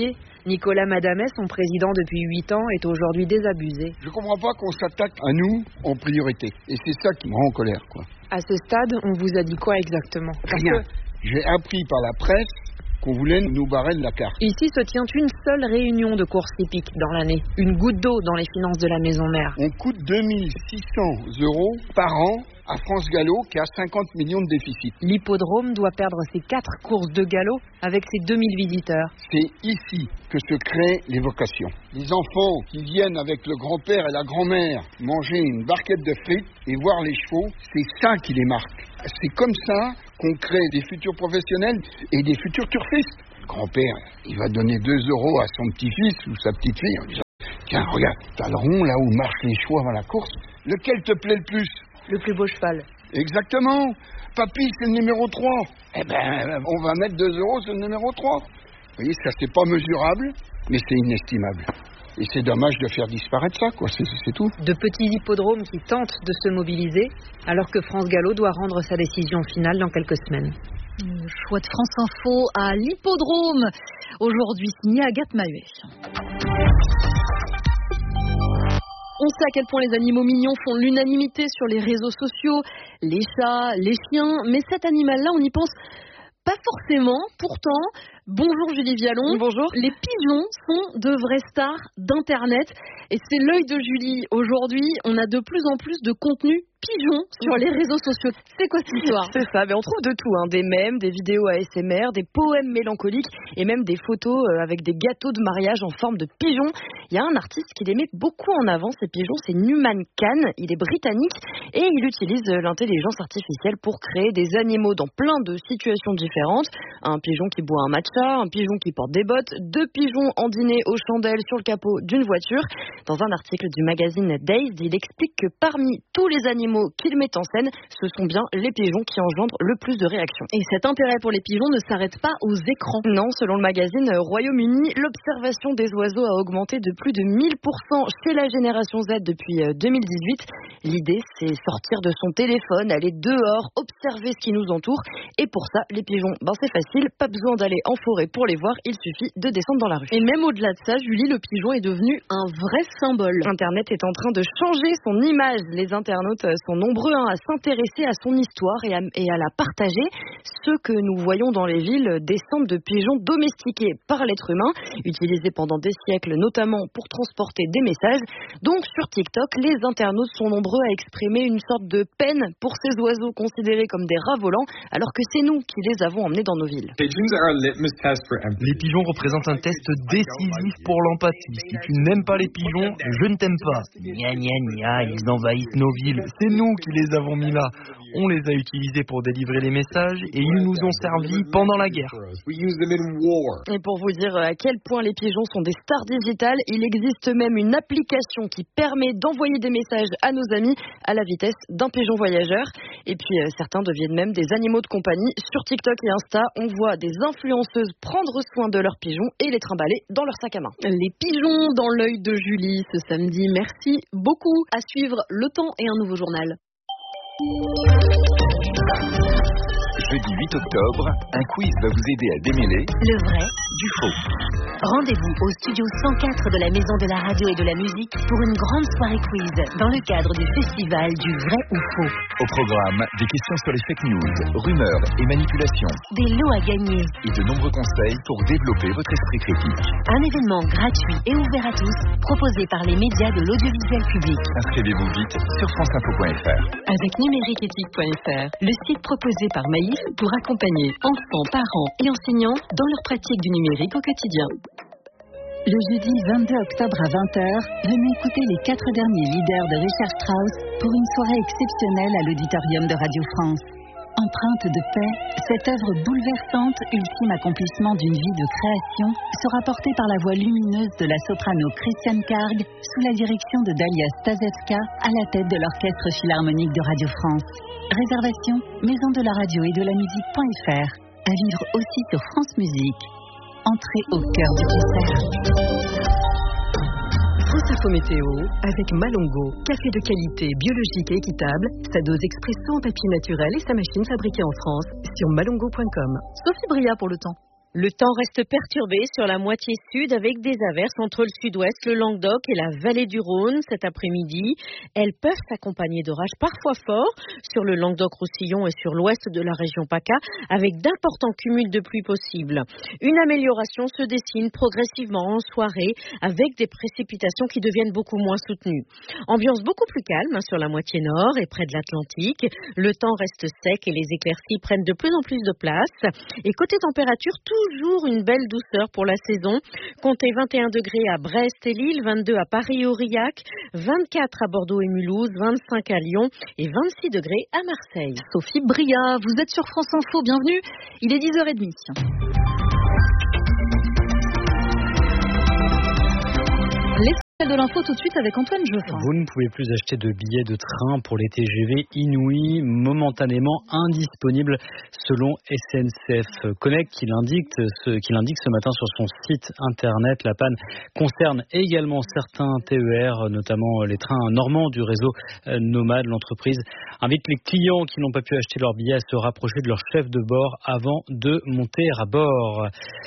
Nicolas Madamet, son président depuis 8 ans, est aujourd'hui désabusé. Je comprends pas qu'on s'attaque à nous en priorité. Et c'est ça qui me rend en colère, quoi. À ce stade, on vous a dit quoi exactement? Rien. J'ai appris par la presse qu'on voulait nous barrer de la carte. Ici se tient une seule réunion de course hippique dans l'année. Une goutte d'eau dans les finances de la maison mère. On coûte 2600 € par an à France Galop qui a 50 millions de déficit. L'hippodrome doit perdre ses 4 courses de galop avec ses 2000 visiteurs. C'est ici que se créent les vocations. Les enfants qui viennent avec le grand-père et la grand-mère manger une barquette de frites et voir les chevaux, c'est ça qui les marque. C'est comme ça qu'on crée des futurs professionnels et des futurs turfistes. Le grand-père, il va donner 2 € à son petit-fils ou sa petite-fille en disant « Tiens, regarde, t'as le rond là où marchent les chevaux avant la course. Lequel te plaît le plus ?» Le plus beau cheval. Exactement. Papy, c'est le numéro 3. Eh ben, on va mettre 2 € sur le numéro 3. Vous voyez, ça, c'est pas mesurable, mais c'est inestimable. Et c'est dommage de faire disparaître ça, quoi. C'est tout. De petits hippodromes qui tentent de se mobiliser, alors que France Galop doit rendre sa décision finale dans quelques semaines. Le choix de France Info à l'hippodrome. Aujourd'hui, signé Agathe Mahuet. On sait à quel point les animaux mignons font l'unanimité sur les réseaux sociaux, les chats, les chiens, mais cet animal-là, on y pense pas forcément. Pourtant, bonjour Julie Vialon. Bonjour. Les pigeons sont de vraies stars d'Internet et c'est l'œil de Julie. Aujourd'hui, on a de plus en plus de contenu pigeons sur les réseaux sociaux. C'est quoi cette histoire? C'est ça, on trouve de tout, des mèmes, des vidéos ASMR, des poèmes mélancoliques et même des photos avec des gâteaux de mariage en forme de pigeons. Il y a un artiste qui les met beaucoup en avant, ces pigeons, c'est Numan Khan, il est britannique et il utilise l'intelligence artificielle pour créer des animaux dans plein de situations différentes. Un pigeon qui boit un matcha, un pigeon qui porte des bottes, 2 pigeons en dîner aux chandelles sur le capot d'une voiture. Dans un article du magazine Dazed, il explique que parmi tous les animaux qu'il met en scène, ce sont bien les pigeons qui engendrent le plus de réactions. Et cet intérêt pour les pigeons ne s'arrête pas aux écrans. Non, selon le magazine Royaume-Uni, l'observation des oiseaux a augmenté de plus de 1000% chez la génération Z depuis 2018. L'idée, c'est sortir de son téléphone, aller dehors, observer ce qui nous entoure. Et pour ça, les pigeons, c'est facile, pas besoin d'aller en forêt pour les voir, il suffit de descendre dans la rue. Et même au-delà de ça, Julie, le pigeon est devenu un vrai symbole. Internet est en train de changer son image. Les internautes sont nombreux à s'intéresser à son histoire et à la partager. Ceux que nous voyons dans les villes descendent de pigeons domestiqués par l'être humain, utilisés pendant des siècles, notamment pour transporter des messages. Donc sur TikTok, les internautes sont nombreux à exprimer une sorte de peine pour ces oiseaux considérés comme des rats volants, alors que c'est nous qui les avons emmenés dans nos villes. Les pigeons représentent un test décisif pour l'empathie. Si tu n'aimes pas les pigeons, je ne t'aime pas. Gna gna gna, ils envahissent nos villes. C'est nous qui les avons mis là. On les a utilisés pour délivrer les messages et ils nous ont servi pendant la guerre. Et pour vous dire à quel point les pigeons sont des stars digitales, il existe même une application qui permet d'envoyer des messages à nos amis à la vitesse d'un pigeon voyageur. Et puis certains deviennent même des animaux de compagnie. Sur TikTok et Insta, on voit des influenceuses prendre soin de leurs pigeons et les trimballer dans leur sac à main. Les pigeons dans l'œil de Julie ce samedi. Merci beaucoup. À suivre Le Temps et un nouveau journal. Jeudi 8 octobre, un quiz va vous aider à démêler le vrai du faux. Rendez-vous au studio 104 de la Maison de la Radio et de la Musique pour une grande soirée quiz dans le cadre du festival du vrai ou faux. Au programme, des questions sur les fake news, rumeurs et manipulations. Des lots à gagner. Et de nombreux conseils pour développer votre esprit critique. Un événement gratuit et ouvert à tous, proposé par les médias de l'audiovisuel public. Inscrivez-vous vite sur franceinfo.fr. Avec numériqueéthique.fr, le site proposé par Maïf pour accompagner enfants, parents et enseignants dans leur pratique du numérique au quotidien. Le jeudi 22 octobre à 20h, venez écouter les 4 derniers leaders de Richard Strauss pour une soirée exceptionnelle à l'auditorium de Radio France. Empreinte de paix, cette œuvre bouleversante, ultime accomplissement d'une vie de création, sera portée par la voix lumineuse de la soprano Christiane Karg sous la direction de Dalia Stasevska à la tête de l'Orchestre Philharmonique de Radio France. Réservation, maison de la radio et de la musique.fr. À vivre aussi sur France Musique. Entrez au cœur du concert. France Info Météo avec Malongo, café de qualité, biologique et équitable, sa dose expresso en papier naturel et sa machine fabriquée en France sur malongo.com. Sophie Bria pour Le Temps. Le temps reste perturbé sur la moitié sud avec des averses entre le sud-ouest, le Languedoc et la vallée du Rhône cet après-midi. Elles peuvent s'accompagner d'orages parfois forts sur le Languedoc-Roussillon et sur l'ouest de la région PACA avec d'importants cumuls de pluie possibles. Une amélioration se dessine progressivement en soirée avec des précipitations qui deviennent beaucoup moins soutenues. Ambiance beaucoup plus calme sur la moitié nord et près de l'Atlantique. Le temps reste sec et les éclaircies prennent de plus en plus de place. Et côté température, toujours une belle douceur pour la saison. Comptez 21 degrés à Brest et Lille, 22 à Paris et Aurillac, 24 à Bordeaux et Mulhouse, 25 à Lyon et 26 degrés à Marseille. Sophie Bria, vous êtes sur France Info, bienvenue. Il est 10h30. De l'info tout de suite avec Antoine Geoffrin. Vous ne pouvez plus acheter de billets de train pour les TGV Inouï, momentanément indisponibles selon SNCF Connect qui l'indique ce matin sur son site internet. La panne concerne également certains TER, notamment les trains normands du réseau Nomade. L'entreprise invite les clients qui n'ont pas pu acheter leur billet à se rapprocher de leur chef de bord avant de monter à bord.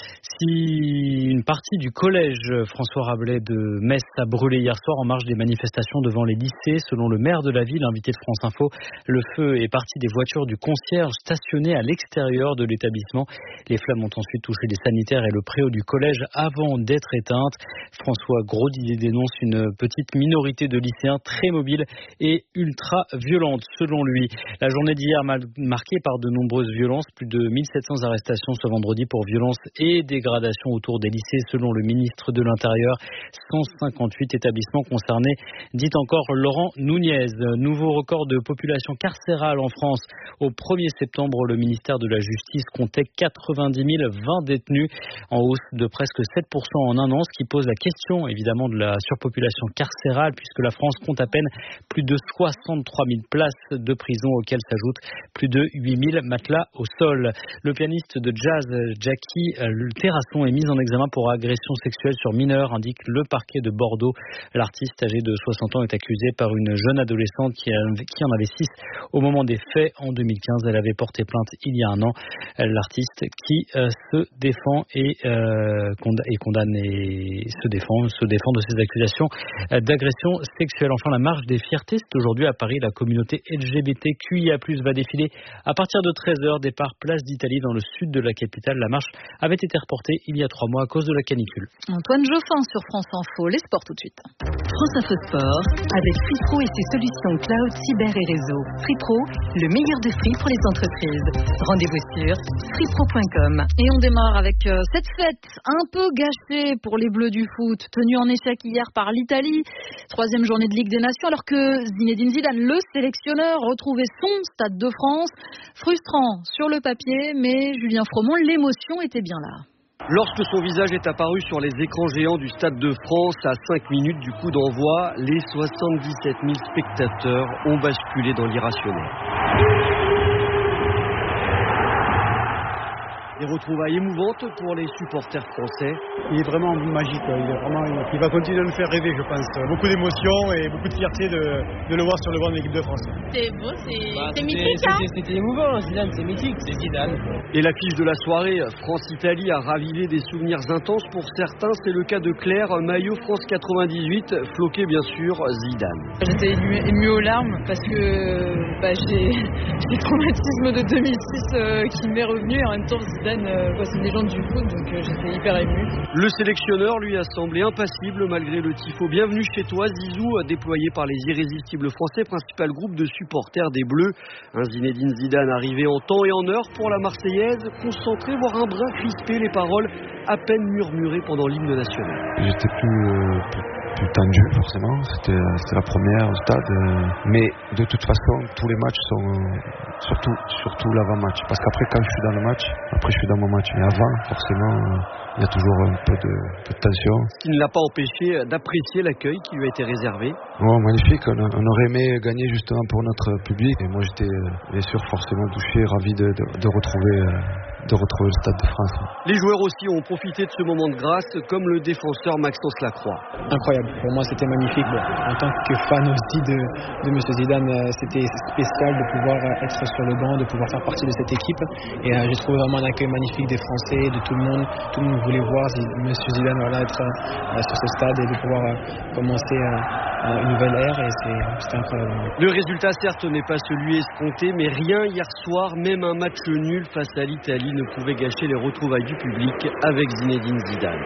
Si une partie du collège François Rabelais de Metz a brûlé hier soir en marge des manifestations devant les lycées, selon le maire de la ville, invité de France Info, le feu est parti des voitures du concierge stationnées à l'extérieur de l'établissement. Les flammes ont ensuite touché les sanitaires et le préau du collège avant d'être éteintes. François Grosdidier dénonce une petite minorité de lycéens très mobiles et ultra violente, selon lui. La journée d'hier marquée par de nombreuses violences, plus de 1700 arrestations ce vendredi pour violences et dégradation autour des lycées, selon le ministre de l'Intérieur. 158 établissements concernés, dit encore Laurent Nunez. Nouveau record de population carcérale en France. Au 1er septembre, le ministère de la Justice comptait 90 020 détenus, en hausse de presque 7% en un an, ce qui pose la question évidemment de la surpopulation carcérale, puisque la France compte à peine plus de 63 000 places de prison, auxquelles s'ajoutent plus de 8 000 matelas au sol. Le pianiste de jazz Jackie Terrasson est mis en examen pour agression sexuelle sur mineur, indique le parquet de Bordeaux. L'artiste âgé de 60 ans est accusé par une jeune adolescente qui en avait 6 au moment des faits en 2015. Elle avait porté plainte il y a un an. L'artiste qui se défend et condamne et se défend de ces accusations d'agression sexuelle. Enfin, la marche des fiertés, c'est aujourd'hui à Paris. La communauté LGBTQIA+ va défiler à partir de 13h, départ place d'Italie dans le sud de la capitale. La marche avait été reportée il y a 3 mois à cause de la canicule. Antoine Geoffrin sur France Info, les sports tout de suite. France Info Sport avec FreePro et ses solutions cloud, cyber et réseau. FreePro, le meilleur de free pour les entreprises. Rendez-vous sur freepro.com. Et on démarre avec cette fête un peu gâchée pour les Bleus du foot, tenue en échec hier par l'Italie. 3e journée de Ligue des Nations, alors que Zinedine Zidane, le sélectionneur, retrouvait son Stade de France. Frustrant sur le papier, mais Julien Fromont, l'émotion était bien là. Lorsque son visage est apparu sur les écrans géants du Stade de France à 5 minutes du coup d'envoi, les 77 000 spectateurs ont basculé dans l'irrationnel. Des retrouvailles émouvantes pour les supporters français. Il est vraiment magique, il va continuer de nous faire rêver, je pense. Beaucoup d'émotions et beaucoup de fierté de le voir sur le banc de l'équipe de France. C'est beau, c'est mythique. C'était émouvant, Zidane, c'est mythique, c'est Zidane. Et l'affiche de la soirée, France-Italie, a ravivé des souvenirs intenses pour certains. C'est le cas de Claire, maillot France 98, floqué bien sûr Zidane. J'étais émue aux larmes parce que j'ai le traumatisme de 2006 qui m'est revenu, et en même temps Zidane, c'est une légende du foot, donc j'étais hyper émue. Le sélectionneur lui a semblé impassible malgré le tifo. Bienvenue chez toi, Zizou, déployé par les irrésistibles français, principal groupe de supporters des Bleus. Un Zinedine Zidane arrivé en temps et en heure pour la Marseillaise, concentré, voire un brin crispé, les paroles à peine murmurées pendant l'hymne national. J'étais plus tendu forcément, c'était la première au stade, mais de toute façon tous les matchs sont surtout l'avant-match, parce qu'après quand je suis dans le match, après je suis dans mon match, mais avant forcément il y a toujours un peu de tension. Ce qui ne l'a pas empêché d'apprécier l'accueil qui lui a été réservé. Oh, magnifique, on aurait aimé gagner justement pour notre public, et moi j'étais bien sûr forcément touché, ravi de retrouver de retrouver le Stade de France. Les joueurs aussi ont profité de ce moment de grâce, comme le défenseur Maxence Lacroix. Incroyable, pour moi c'était magnifique. Bon, en tant que fan aussi de M. Zidane, c'était spécial de pouvoir être sur le banc, de pouvoir faire partie de cette équipe. Et j'ai trouvé vraiment un accueil magnifique des Français, de tout le monde. Tout le monde voulait voir M. Zidane être sur ce stade et de pouvoir commencer une nouvelle ère, et c'était incroyable. Le résultat certes n'est pas celui escompté, mais rien hier soir, même un match nul face à l'Italie ne pouvait gâcher les retrouvailles du public avec Zinedine Zidane.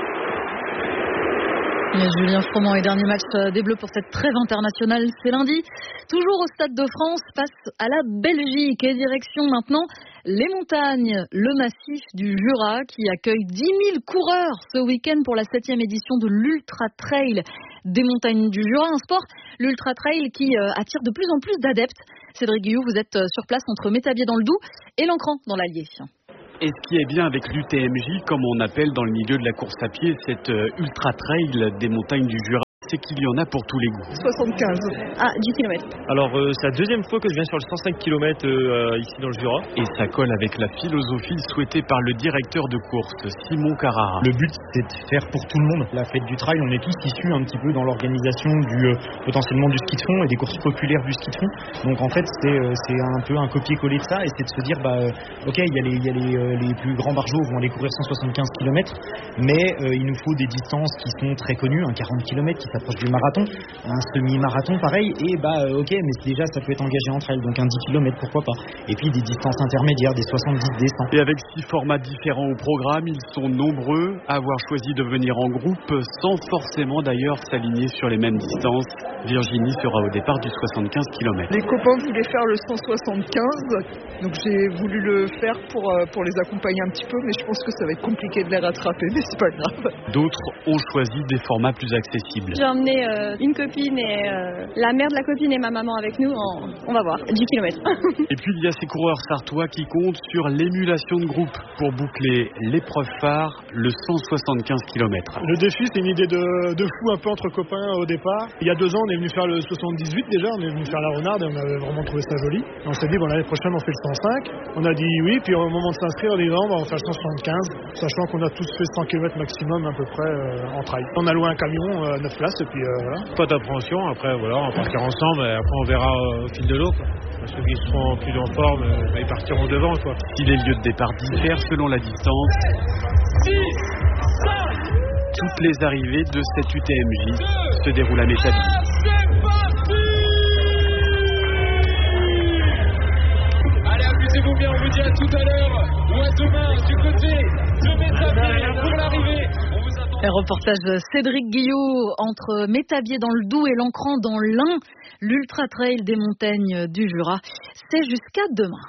Et Julien Froment et dernier match des Bleus pour cette trêve internationale, c'est lundi. Toujours au Stade de France, face à la Belgique. Et direction maintenant les montagnes, le massif du Jura qui accueille 10 000 coureurs ce week-end pour la 7e édition de l'Ultra Trail des montagnes du Jura. Un sport, l'Ultra Trail, qui attire de plus en plus d'adeptes. Cédric Guillou, vous êtes sur place entre Métabier dans le Doubs et L'Ancran dans l'Allier. Et ce qui est bien avec l'UTMJ, comme on appelle dans le milieu de la course à pied, cette ultra trail des montagnes du Jura, c'est qu'il y en a pour tous les goûts. 75. 10 km. Alors c'est la deuxième fois que je viens sur le 105 km ici dans le Jura. Et ça colle avec la philosophie souhaitée par le directeur de course, Simon Carrara. Le but, c'est de faire pour tout le monde. La fête du trail, on est tous issus un petit peu dans l'organisation potentiellement du ski de fond et des courses populaires du ski de fond. Donc en fait, c'est un peu un copier-coller de ça, et c'est de se dire, ok, il y a les plus grands barjots vont aller courir 175 km, mais il nous faut des distances qui sont très connues, un 40 km qui s'approche du marathon, un semi-marathon pareil, et ok, mais déjà ça peut être engagé entre elles, donc un 10 km pourquoi pas, et puis des distances intermédiaires, des 70, des 100. Et avec 6 formats différents au programme, ils sont nombreux à avoir choisi de venir en groupe, sans forcément d'ailleurs s'aligner sur les mêmes distances. Virginie sera au départ du 75 km. Les copains voulaient faire le 175, donc j'ai voulu le faire pour les accompagner un petit peu, mais je pense que ça va être compliqué de les rattraper, mais c'est pas grave. D'autres ont choisi des formats plus accessibles. J'ai emmené une copine et la mère de la copine et ma maman avec nous, on va voir, 10 km. Et puis il y a ces coureurs sartois qui comptent sur l'émulation de groupe pour boucler l'épreuve phare, le 175 km. Le défi, c'est une idée de fou un peu entre copains au départ. Il y a 2 ans, on est venu faire le 78 déjà, on est venu faire la Renarde et on avait vraiment trouvé ça joli. Et on s'est dit, l'année prochaine, on fait le 105. On a dit oui, puis au moment de s'inscrire, on dit non, on va faire le 175, sachant qu'on a tous fait 100 km maximum à peu près en trail. On a loué un camion à 9 places et puis voilà. Pas d'appréhension, après voilà, on va partir ensemble et après on verra au fil de l'eau. Ceux qui seront plus en forme, ils partiront devant. Si les lieux de départ diffèrent selon la distance, toutes les arrivées de cette UTMJ se déroulent à Métabier. Allez, amusez-vous bien, on vous dit à tout à l'heure ou à demain du côté de Métabier pour l'arrivée. Un reportage Cédric Guillot entre Métabier dans le Doubs et L'Ancran dans l'Ain. L'Ultra Trail des montagnes du Jura, c'est jusqu'à demain.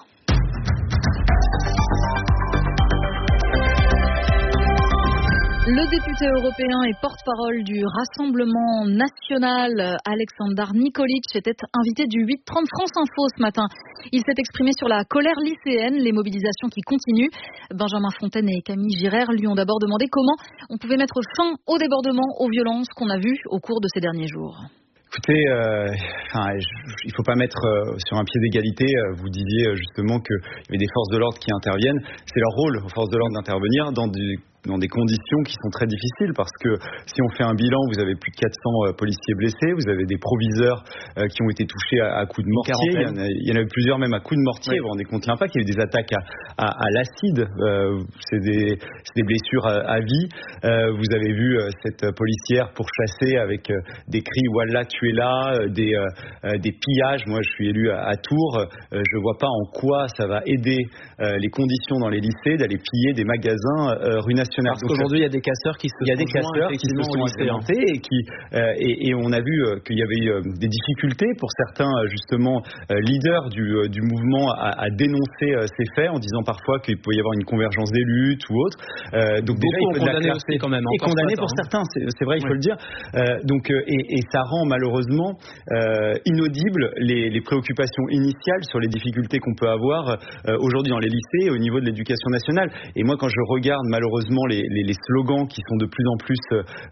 Le député européen et porte-parole du Rassemblement national, Alexander Nikolic, était invité du 8h30 France Info ce matin. Il s'est exprimé sur la colère lycéenne, les mobilisations qui continuent. Benjamin Fontaine et Camille Girard lui ont d'abord demandé comment on pouvait mettre fin au débordement, aux violences qu'on a vues au cours de ces derniers jours. Écoutez, il ne faut pas mettre sur un pied d'égalité. Vous disiez justement qu'il y avait des forces de l'ordre qui interviennent. C'est leur rôle aux forces de l'ordre d'intervenir dans des conditions qui sont très difficiles, parce que si on fait un bilan, vous avez plus de 400 policiers blessés, vous avez des proviseurs qui ont été touchés à coups de mortier, il y en a eu plusieurs même à coups de mortier. Vous vous rendez compte l'impact, il y a eu des attaques à l'acide, c'est des blessures à vie. Vous avez vu cette policière pourchassée avec des cris « Wallah, tu es là », des pillages. Moi je suis élu à Tours, je vois pas en quoi ça va aider les conditions dans les lycées d'aller piller des magasins rue Nationale. Parce qu'aujourd'hui, il y a des casseurs qui se sont implémentés et on a vu qu'il y avait eu des difficultés pour certains justement leaders du mouvement à dénoncer ces faits en disant parfois qu'il pouvait y avoir une convergence des luttes ou autre. Donc déjà, il faut de la clarté quand même. Et condamné pour certains, c'est vrai, il faut le dire. Et ça rend malheureusement inaudibles les préoccupations initiales sur les difficultés qu'on peut avoir aujourd'hui dans les lycées au niveau de l'éducation nationale. Et moi, quand je regarde malheureusement effectivement les slogans qui sont de plus en plus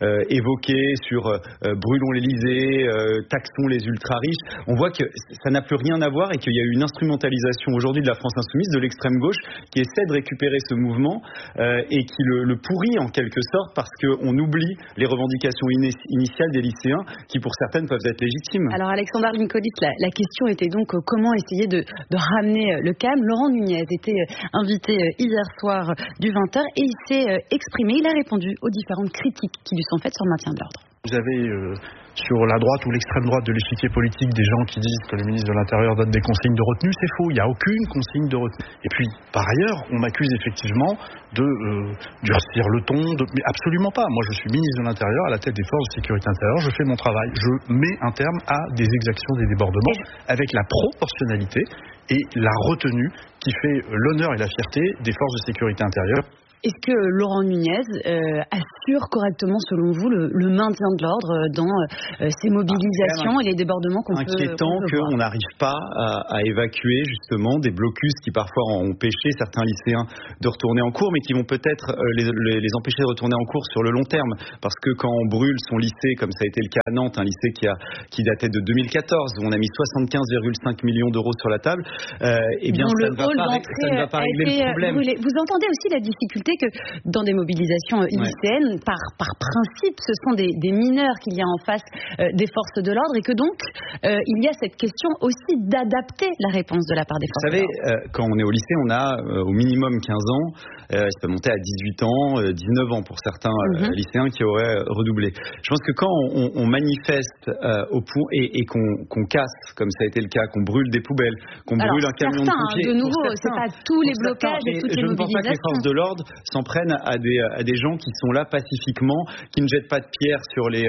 évoqués sur brûlons l'Élysée, taxons les ultra-riches. On voit que ça n'a plus rien à voir et qu'il y a eu une instrumentalisation aujourd'hui de la France insoumise, de l'extrême gauche, qui essaie de récupérer ce mouvement et qui le pourrit en quelque sorte parce qu'on oublie les revendications initiales des lycéens qui pour certaines peuvent être légitimes. Alors Alexandre Nicolit, la question était donc comment essayer de ramener le calme. Laurent Nunez était invité hier soir du 20h et il s'est exprimé, il a répondu aux différentes critiques qui lui sont faites sur le maintien de l'ordre. Vous avez sur la droite ou l'extrême droite de l'échiquier politique des gens qui disent que le ministre de l'Intérieur donne des consignes de retenue, c'est faux, il n'y a aucune consigne de retenue. Et puis, par ailleurs, on m'accuse effectivement de durcir le ton, mais absolument pas. Moi, je suis ministre de l'Intérieur, à la tête des forces de sécurité intérieure, je fais mon travail, je mets un terme à des exactions, des débordements, avec la proportionnalité et la retenue qui fait l'honneur et la fierté des forces de sécurité intérieure. Est-ce que Laurent Nunez assure correctement, selon vous, le maintien de l'ordre dans ces mobilisations et les débordements qu'on peut voir? Inquiétant qu'on n'arrive pas à évacuer justement des blocus qui parfois ont empêché certains lycéens de retourner en cours, mais qui vont peut-être les empêcher de retourner en cours sur le long terme. Parce que quand on brûle son lycée, comme ça a été le cas à Nantes, un lycée qui datait de 2014, où on a mis 75,5 millions d'euros sur la table, eh bien ça ne va pas régler le problème. Vous entendez aussi la difficulté que dans des mobilisations lycéennes, par principe, ce sont des mineurs qu'il y a en face des forces de l'ordre et que donc il y a cette question aussi d'adapter la réponse de la part des forces de l'ordre. Vous savez, quand on est au lycée, on a au minimum 15 ans, ça peut monter à 18 ans, 19 ans pour certains lycéens qui auraient redoublé. Je pense que quand on manifeste au point et qu'on casse, comme ça a été le cas, qu'on brûle des poubelles, qu'on brûle un camion de pompiers... de nouveau, c'est pas tous les blocages et toutes les mobilisations. Je ne pense pas que les forces de l'ordre s'en prennent à des gens qui sont là pacifiquement, qui ne jettent pas de pierre sur les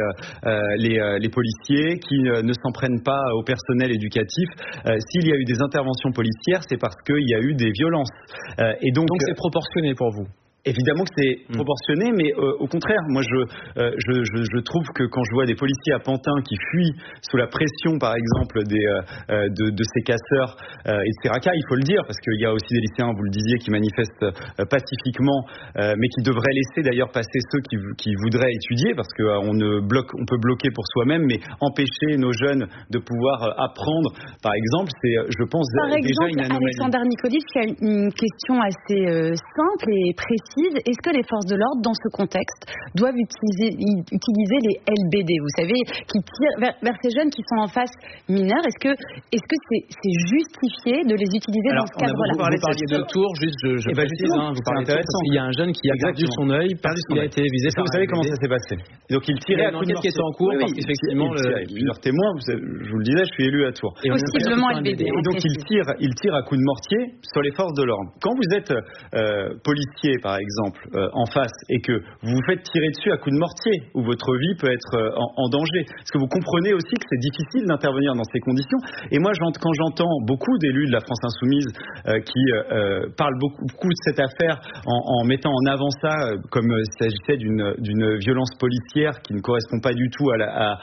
policiers, qui ne s'en prennent pas au personnel éducatif. S'il y a eu des interventions policières, c'est parce qu'il y a eu des violences. Et donc c'est proportionné pour vous? Évidemment que c'est proportionné, mais au contraire, moi je trouve que quand je vois des policiers à Pantin qui fuient sous la pression, par exemple, de ces casseurs et de ces racailles, il faut le dire, parce qu'il y a aussi des lycéens, vous le disiez, qui manifestent pacifiquement, mais qui devraient laisser d'ailleurs passer ceux qui voudraient étudier, parce qu'on peut bloquer pour soi-même, mais empêcher nos jeunes de pouvoir apprendre, par exemple, c'est, je pense, déjà une anomalie. Alexandre Nicolit, il y a une question assez simple et précise. Est-ce que les forces de l'ordre, dans ce contexte, doivent utiliser les LBD, vous savez, qui tirent vers ces jeunes qui sont en face mineurs? Est-ce que c'est justifié de les utiliser dans ce cadre-là? Vous parliez de tour, juste je précise, vous parlez de tour, il y a un jeune qui a perdu son œil parce qu'il a été visé par... Vous savez comment ça s'est passé? Donc il tirait à coups de mortier. Qui est en cours, parce qu'effectivement... Il y a plusieurs témoins, je vous le disais, je suis élu à Tours. Possiblement LBD. Et donc il tire à coups de mortier sur les forces de l'ordre. Quand vous êtes policier, par exemple, en face, et que vous vous faites tirer dessus à coups de mortier, où votre vie peut être en danger. Parce que vous comprenez aussi que c'est difficile d'intervenir dans ces conditions. Et moi, quand j'entends beaucoup d'élus de la France Insoumise qui parlent beaucoup de cette affaire en mettant en avant ça comme s'il s'agissait d'une violence policière qui ne correspond pas du tout à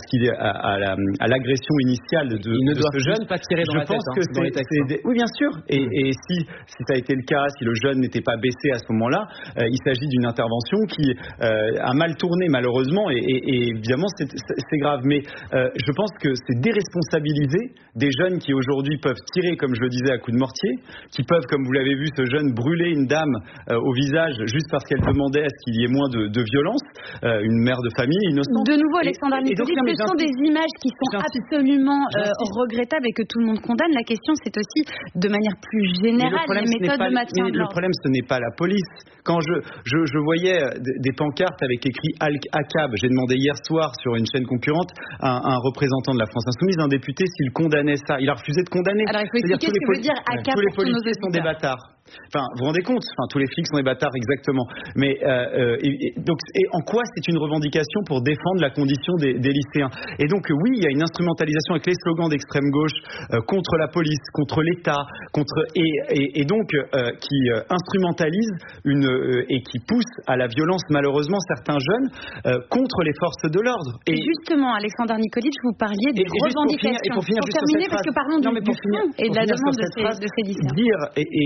l'agression initiale de ce jeune, pas tirer dans la tête, que oui, bien sûr. Et si ça a été le cas, si le jeune n'était pas baissé à ce moment-là, il s'agit d'une intervention qui a mal tourné malheureusement et évidemment c'est grave. Mais je pense que c'est déresponsabiliser des jeunes qui aujourd'hui peuvent tirer, comme je le disais, à coups de mortier, qui peuvent, comme vous l'avez vu, ce jeune brûler une dame au visage juste parce qu'elle demandait à ce qu'il y ait moins de violence, une mère de famille innocente. De nouveau, Alexandre Nicolit, ce sont des images qui sont absolument regrettables et que tout le monde condamne. La question, c'est aussi de manière plus générale les méthodes de maintien de l'ordre. Le problème, ce n'est pas la police. Quand je voyais des pancartes avec écrit ACAB, j'ai demandé hier soir sur une chaîne concurrente à un représentant de la France Insoumise, un député, s'il condamnait ça. Il a refusé de condamner. Alors il faut expliquer ce que veut dire ACAB. Tous les policiers sont des bâtards. Enfin, vous vous rendez compte, tous les flics sont des bâtards, exactement. Mais donc, en quoi c'est une revendication pour défendre la condition des lycéens? Et donc, oui, il y a une instrumentalisation avec les slogans d'extrême gauche contre la police, contre l'État, et donc qui instrumentalise et qui pousse à la violence, malheureusement, certains jeunes contre les forces de l'ordre. Et justement, Alexandre Nicolit, vous parliez des revendications. Pour finir, terminer, parce que parlons du fond et de la demande de ces lycéens. Dire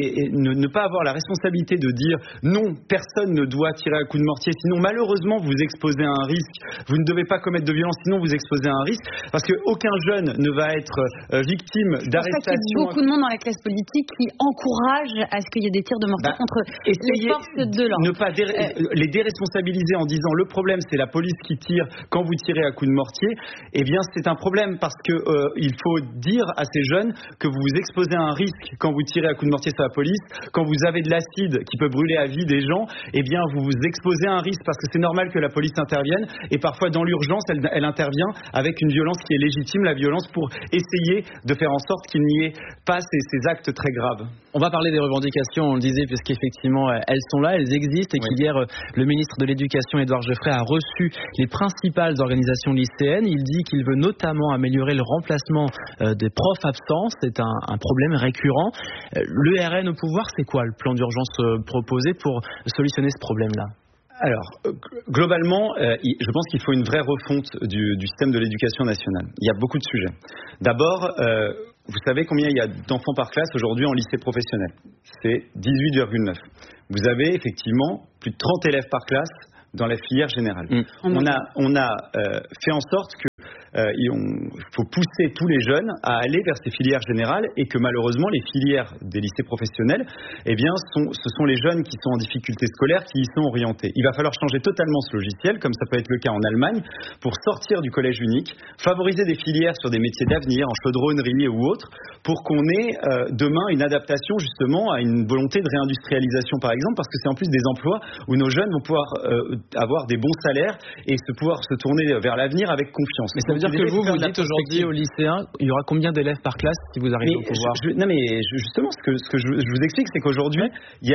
ne pas avoir la responsabilité de dire non, personne ne doit tirer à coups de mortier, sinon malheureusement vous exposez à un risque, vous ne devez pas commettre de violence, sinon vous exposez à un risque, parce qu'aucun jeune ne va être victime d'arrestation. Il y a beaucoup de monde dans la classe politique qui encourage à ce qu'il y ait des tirs de mortier contre les forces de l'ordre. Ne pas les déresponsabiliser en disant le problème c'est la police qui tire quand vous tirez à coups de mortier, eh bien c'est un problème parce que il faut dire à ces jeunes que vous vous exposez à un risque quand vous tirez à coups de mortier sur la police, quand vous avez de l'acide qui peut brûler à vie des gens, eh bien vous vous exposez à un risque parce que c'est normal que la police intervienne et parfois dans l'urgence elle intervient avec une violence qui est légitime, la violence pour essayer de faire en sorte qu'il n'y ait pas ces actes très graves. On va parler des revendications, on le disait, puisqu'effectivement elles sont là, elles existent et qu'hier le ministre de l'Éducation Édouard Geoffrey a reçu les principales organisations lycéennes. Il dit qu'il veut notamment améliorer le remplacement des profs absents, c'est un problème récurrent. Le RN au pouvoir, c'est quoi le plan d'urgence proposé pour solutionner ce problème-là ? Alors, globalement, je pense qu'il faut une vraie refonte du système de l'éducation nationale. Il y a beaucoup de sujets. D'abord, vous savez combien il y a d'enfants par classe aujourd'hui en lycée professionnel ? C'est 18,9. Vous avez effectivement plus de 30 élèves par classe dans la filière générale. On a fait en sorte que il faut pousser tous les jeunes à aller vers ces filières générales et que malheureusement les filières des lycées professionnels, eh bien, ce sont les jeunes qui sont en difficulté scolaire qui y sont orientés. Il va falloir changer totalement ce logiciel, comme ça peut être le cas en Allemagne, pour sortir du collège unique, favoriser des filières sur des métiers d'avenir, en chaudronnerie ou autre, pour qu'on ait demain une adaptation justement à une volonté de réindustrialisation par exemple, parce que c'est en plus des emplois où nos jeunes vont pouvoir avoir des bons salaires et pouvoir se tourner vers l'avenir avec confiance. Mais ça veut dire que vous dites aujourd'hui aux lycéens, il y aura combien d'élèves par classe si vous arrivez au pouvoir ? Justement, ce que je vous explique, c'est qu'aujourd'hui, il y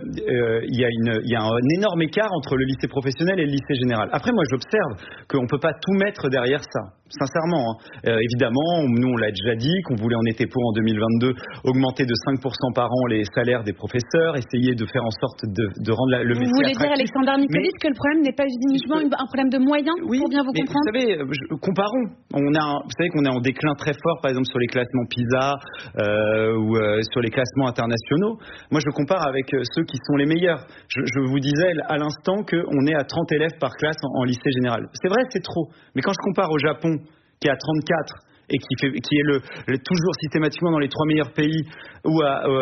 a un énorme écart entre le lycée professionnel et le lycée général. Après, moi, j'observe qu'on ne peut pas tout mettre derrière ça. Sincèrement, évidemment, nous on l'a déjà dit, qu'on voulait en été pour en 2022 augmenter de 5% par an les salaires des professeurs, essayer de faire en sorte de rendre le métier attractif. Vous voulez dire, Alexandre Nicolis, que le problème n'est pas uniquement un problème de moyens, pour bien vous comprendre ? Vous savez, comparons. Vous savez qu'on est en déclin très fort, par exemple sur les classements PISA ou sur les classements internationaux. Moi, je compare avec ceux qui sont les meilleurs. Je vous disais à l'instant qu'on est à 30 élèves par classe en lycée général. C'est vrai, c'est trop. Mais quand je compare au Japon, qui est à 34 et qui est toujours systématiquement dans les 3 meilleurs pays, ou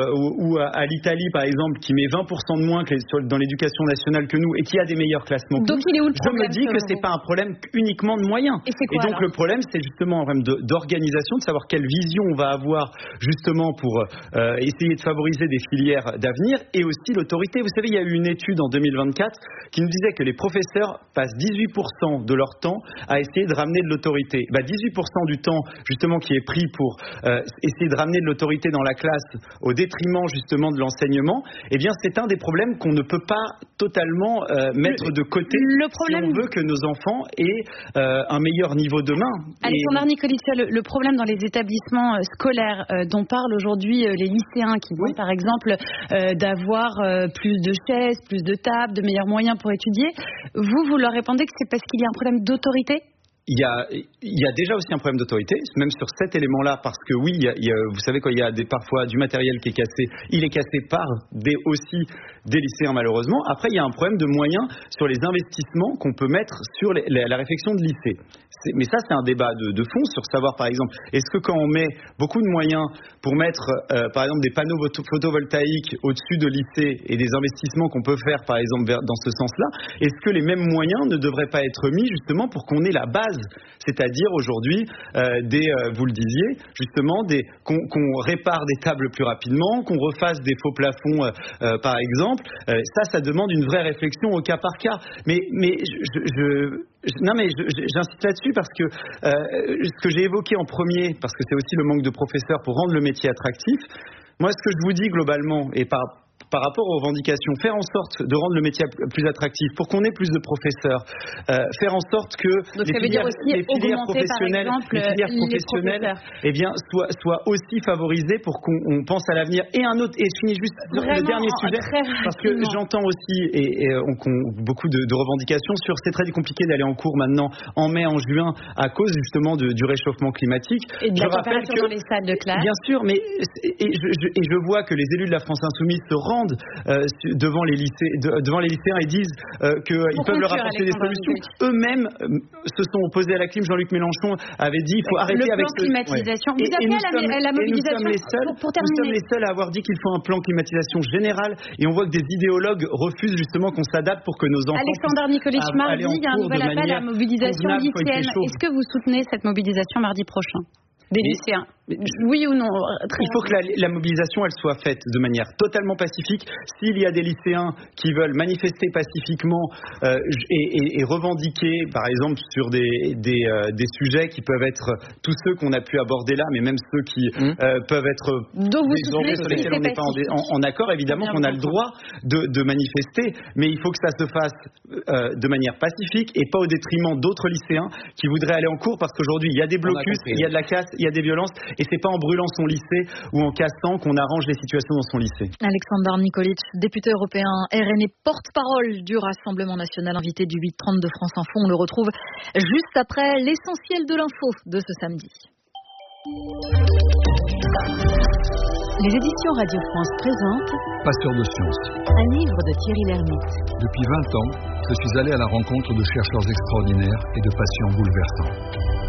à l'Italie par exemple, qui met 20% de moins dans l'éducation nationale que nous et qui a des meilleurs classements que nous, je me dis que c'est pas un problème uniquement de moyens. Et donc le problème, c'est justement un problème d'organisation, de savoir quelle vision on va avoir justement pour essayer de favoriser des filières d'avenir et aussi l'autorité. Vous savez, il y a eu une étude en 2024 qui nous disait que les professeurs passent 18% de leur temps à essayer de ramener de l'autorité. 18% du temps justement qui est pris pour essayer de ramener de l'autorité dans la classe au détriment justement de l'enseignement, eh bien c'est un des problèmes qu'on ne peut pas totalement mettre de côté si on veut que nos enfants aient un meilleur niveau demain. Alexandre Nicolis, le problème dans les établissements scolaires dont parlent aujourd'hui les lycéens qui demandent par exemple d'avoir plus de chaises, plus de tables, de meilleurs moyens pour étudier, vous leur répondez que c'est parce qu'il y a un problème d'autorité ? Il y a déjà aussi un problème d'autorité, même sur cet élément-là, parce que oui, vous savez quand il y a parfois du matériel qui est cassé, il est cassé par aussi des lycéens malheureusement. Après, il y a un problème de moyens sur les investissements qu'on peut mettre sur la réfection de lycée. Mais ça, c'est un débat de fond sur savoir, par exemple, est-ce que quand on met beaucoup de moyens pour mettre, par exemple, des panneaux photovoltaïques au-dessus de lycées et des investissements qu'on peut faire, par exemple, dans ce sens-là, est-ce que les mêmes moyens ne devraient pas être mis justement pour qu'on ait la base, c'est-à-dire aujourd'hui, vous le disiez, justement, qu'on répare des tables plus rapidement, qu'on refasse des faux plafonds, par exemple. Ça demande une vraie réflexion au cas par cas. Mais j'insiste là-dessus parce que ce que j'ai évoqué en premier, parce que c'est aussi le manque de professeurs pour rendre le métier attractif, moi ce que je vous dis globalement, et par rapport aux revendications, faire en sorte de rendre le métier plus attractif, pour qu'on ait plus de professeurs, faire en sorte que les filières professionnelles, eh bien, soient aussi favorisées pour qu'on pense à l'avenir. Et un autre, et je finis juste le dernier sujet, parce que j'entends aussi beaucoup de revendications sur c'est très compliqué d'aller en cours maintenant en mai, en juin, à cause justement du réchauffement climatique. Et de la température dans les salles de classe. Bien sûr, mais je vois que les élus de la France Insoumise se rendent devant les lycéens et disent qu'ils peuvent leur apporter des solutions. Eux-mêmes se sont opposés à la clim. Jean-Luc Mélenchon avait dit il faut arrêter avec ce climatisation. Vous appelez à la mobilisation. Nous sommes les seuls à avoir dit qu'il faut un plan climatisation général, et on voit que des idéologues refusent justement qu'on s'adapte pour que nos enfants. Alexandre Nikolic, mardi, il y a un nouvel appel à la mobilisation lycéenne. Est-ce que vous soutenez cette mobilisation mardi prochain des lycéens? Oui ou non? Il faut que la mobilisation elle soit faite de manière totalement pacifique. S'il y a des lycéens qui veulent manifester pacifiquement et revendiquer, par exemple, sur des sujets qui peuvent être tous ceux qu'on a pu aborder là, mais même ceux qui peuvent être des enjeux sur lesquels on n'est pas en accord, évidemment qu'on a le droit de manifester, mais il faut que ça se fasse de manière pacifique et pas au détriment d'autres lycéens qui voudraient aller en cours, parce qu'aujourd'hui il y a des blocus, il y a de la casse, il y a des violences, et c'est pas en brûlant son lycée ou en cassant qu'on arrange les situations dans son lycée. Alexandre Nikolic, député européen RN et porte-parole du Rassemblement national, invité du 8h30 de France Info. On le retrouve juste après l'essentiel de l'info de ce samedi. Les éditions Radio France présentent Passeur de sciences, un livre de Thierry Lhermitte. Depuis 20 ans, je suis allé à la rencontre de chercheurs extraordinaires et de patients bouleversants.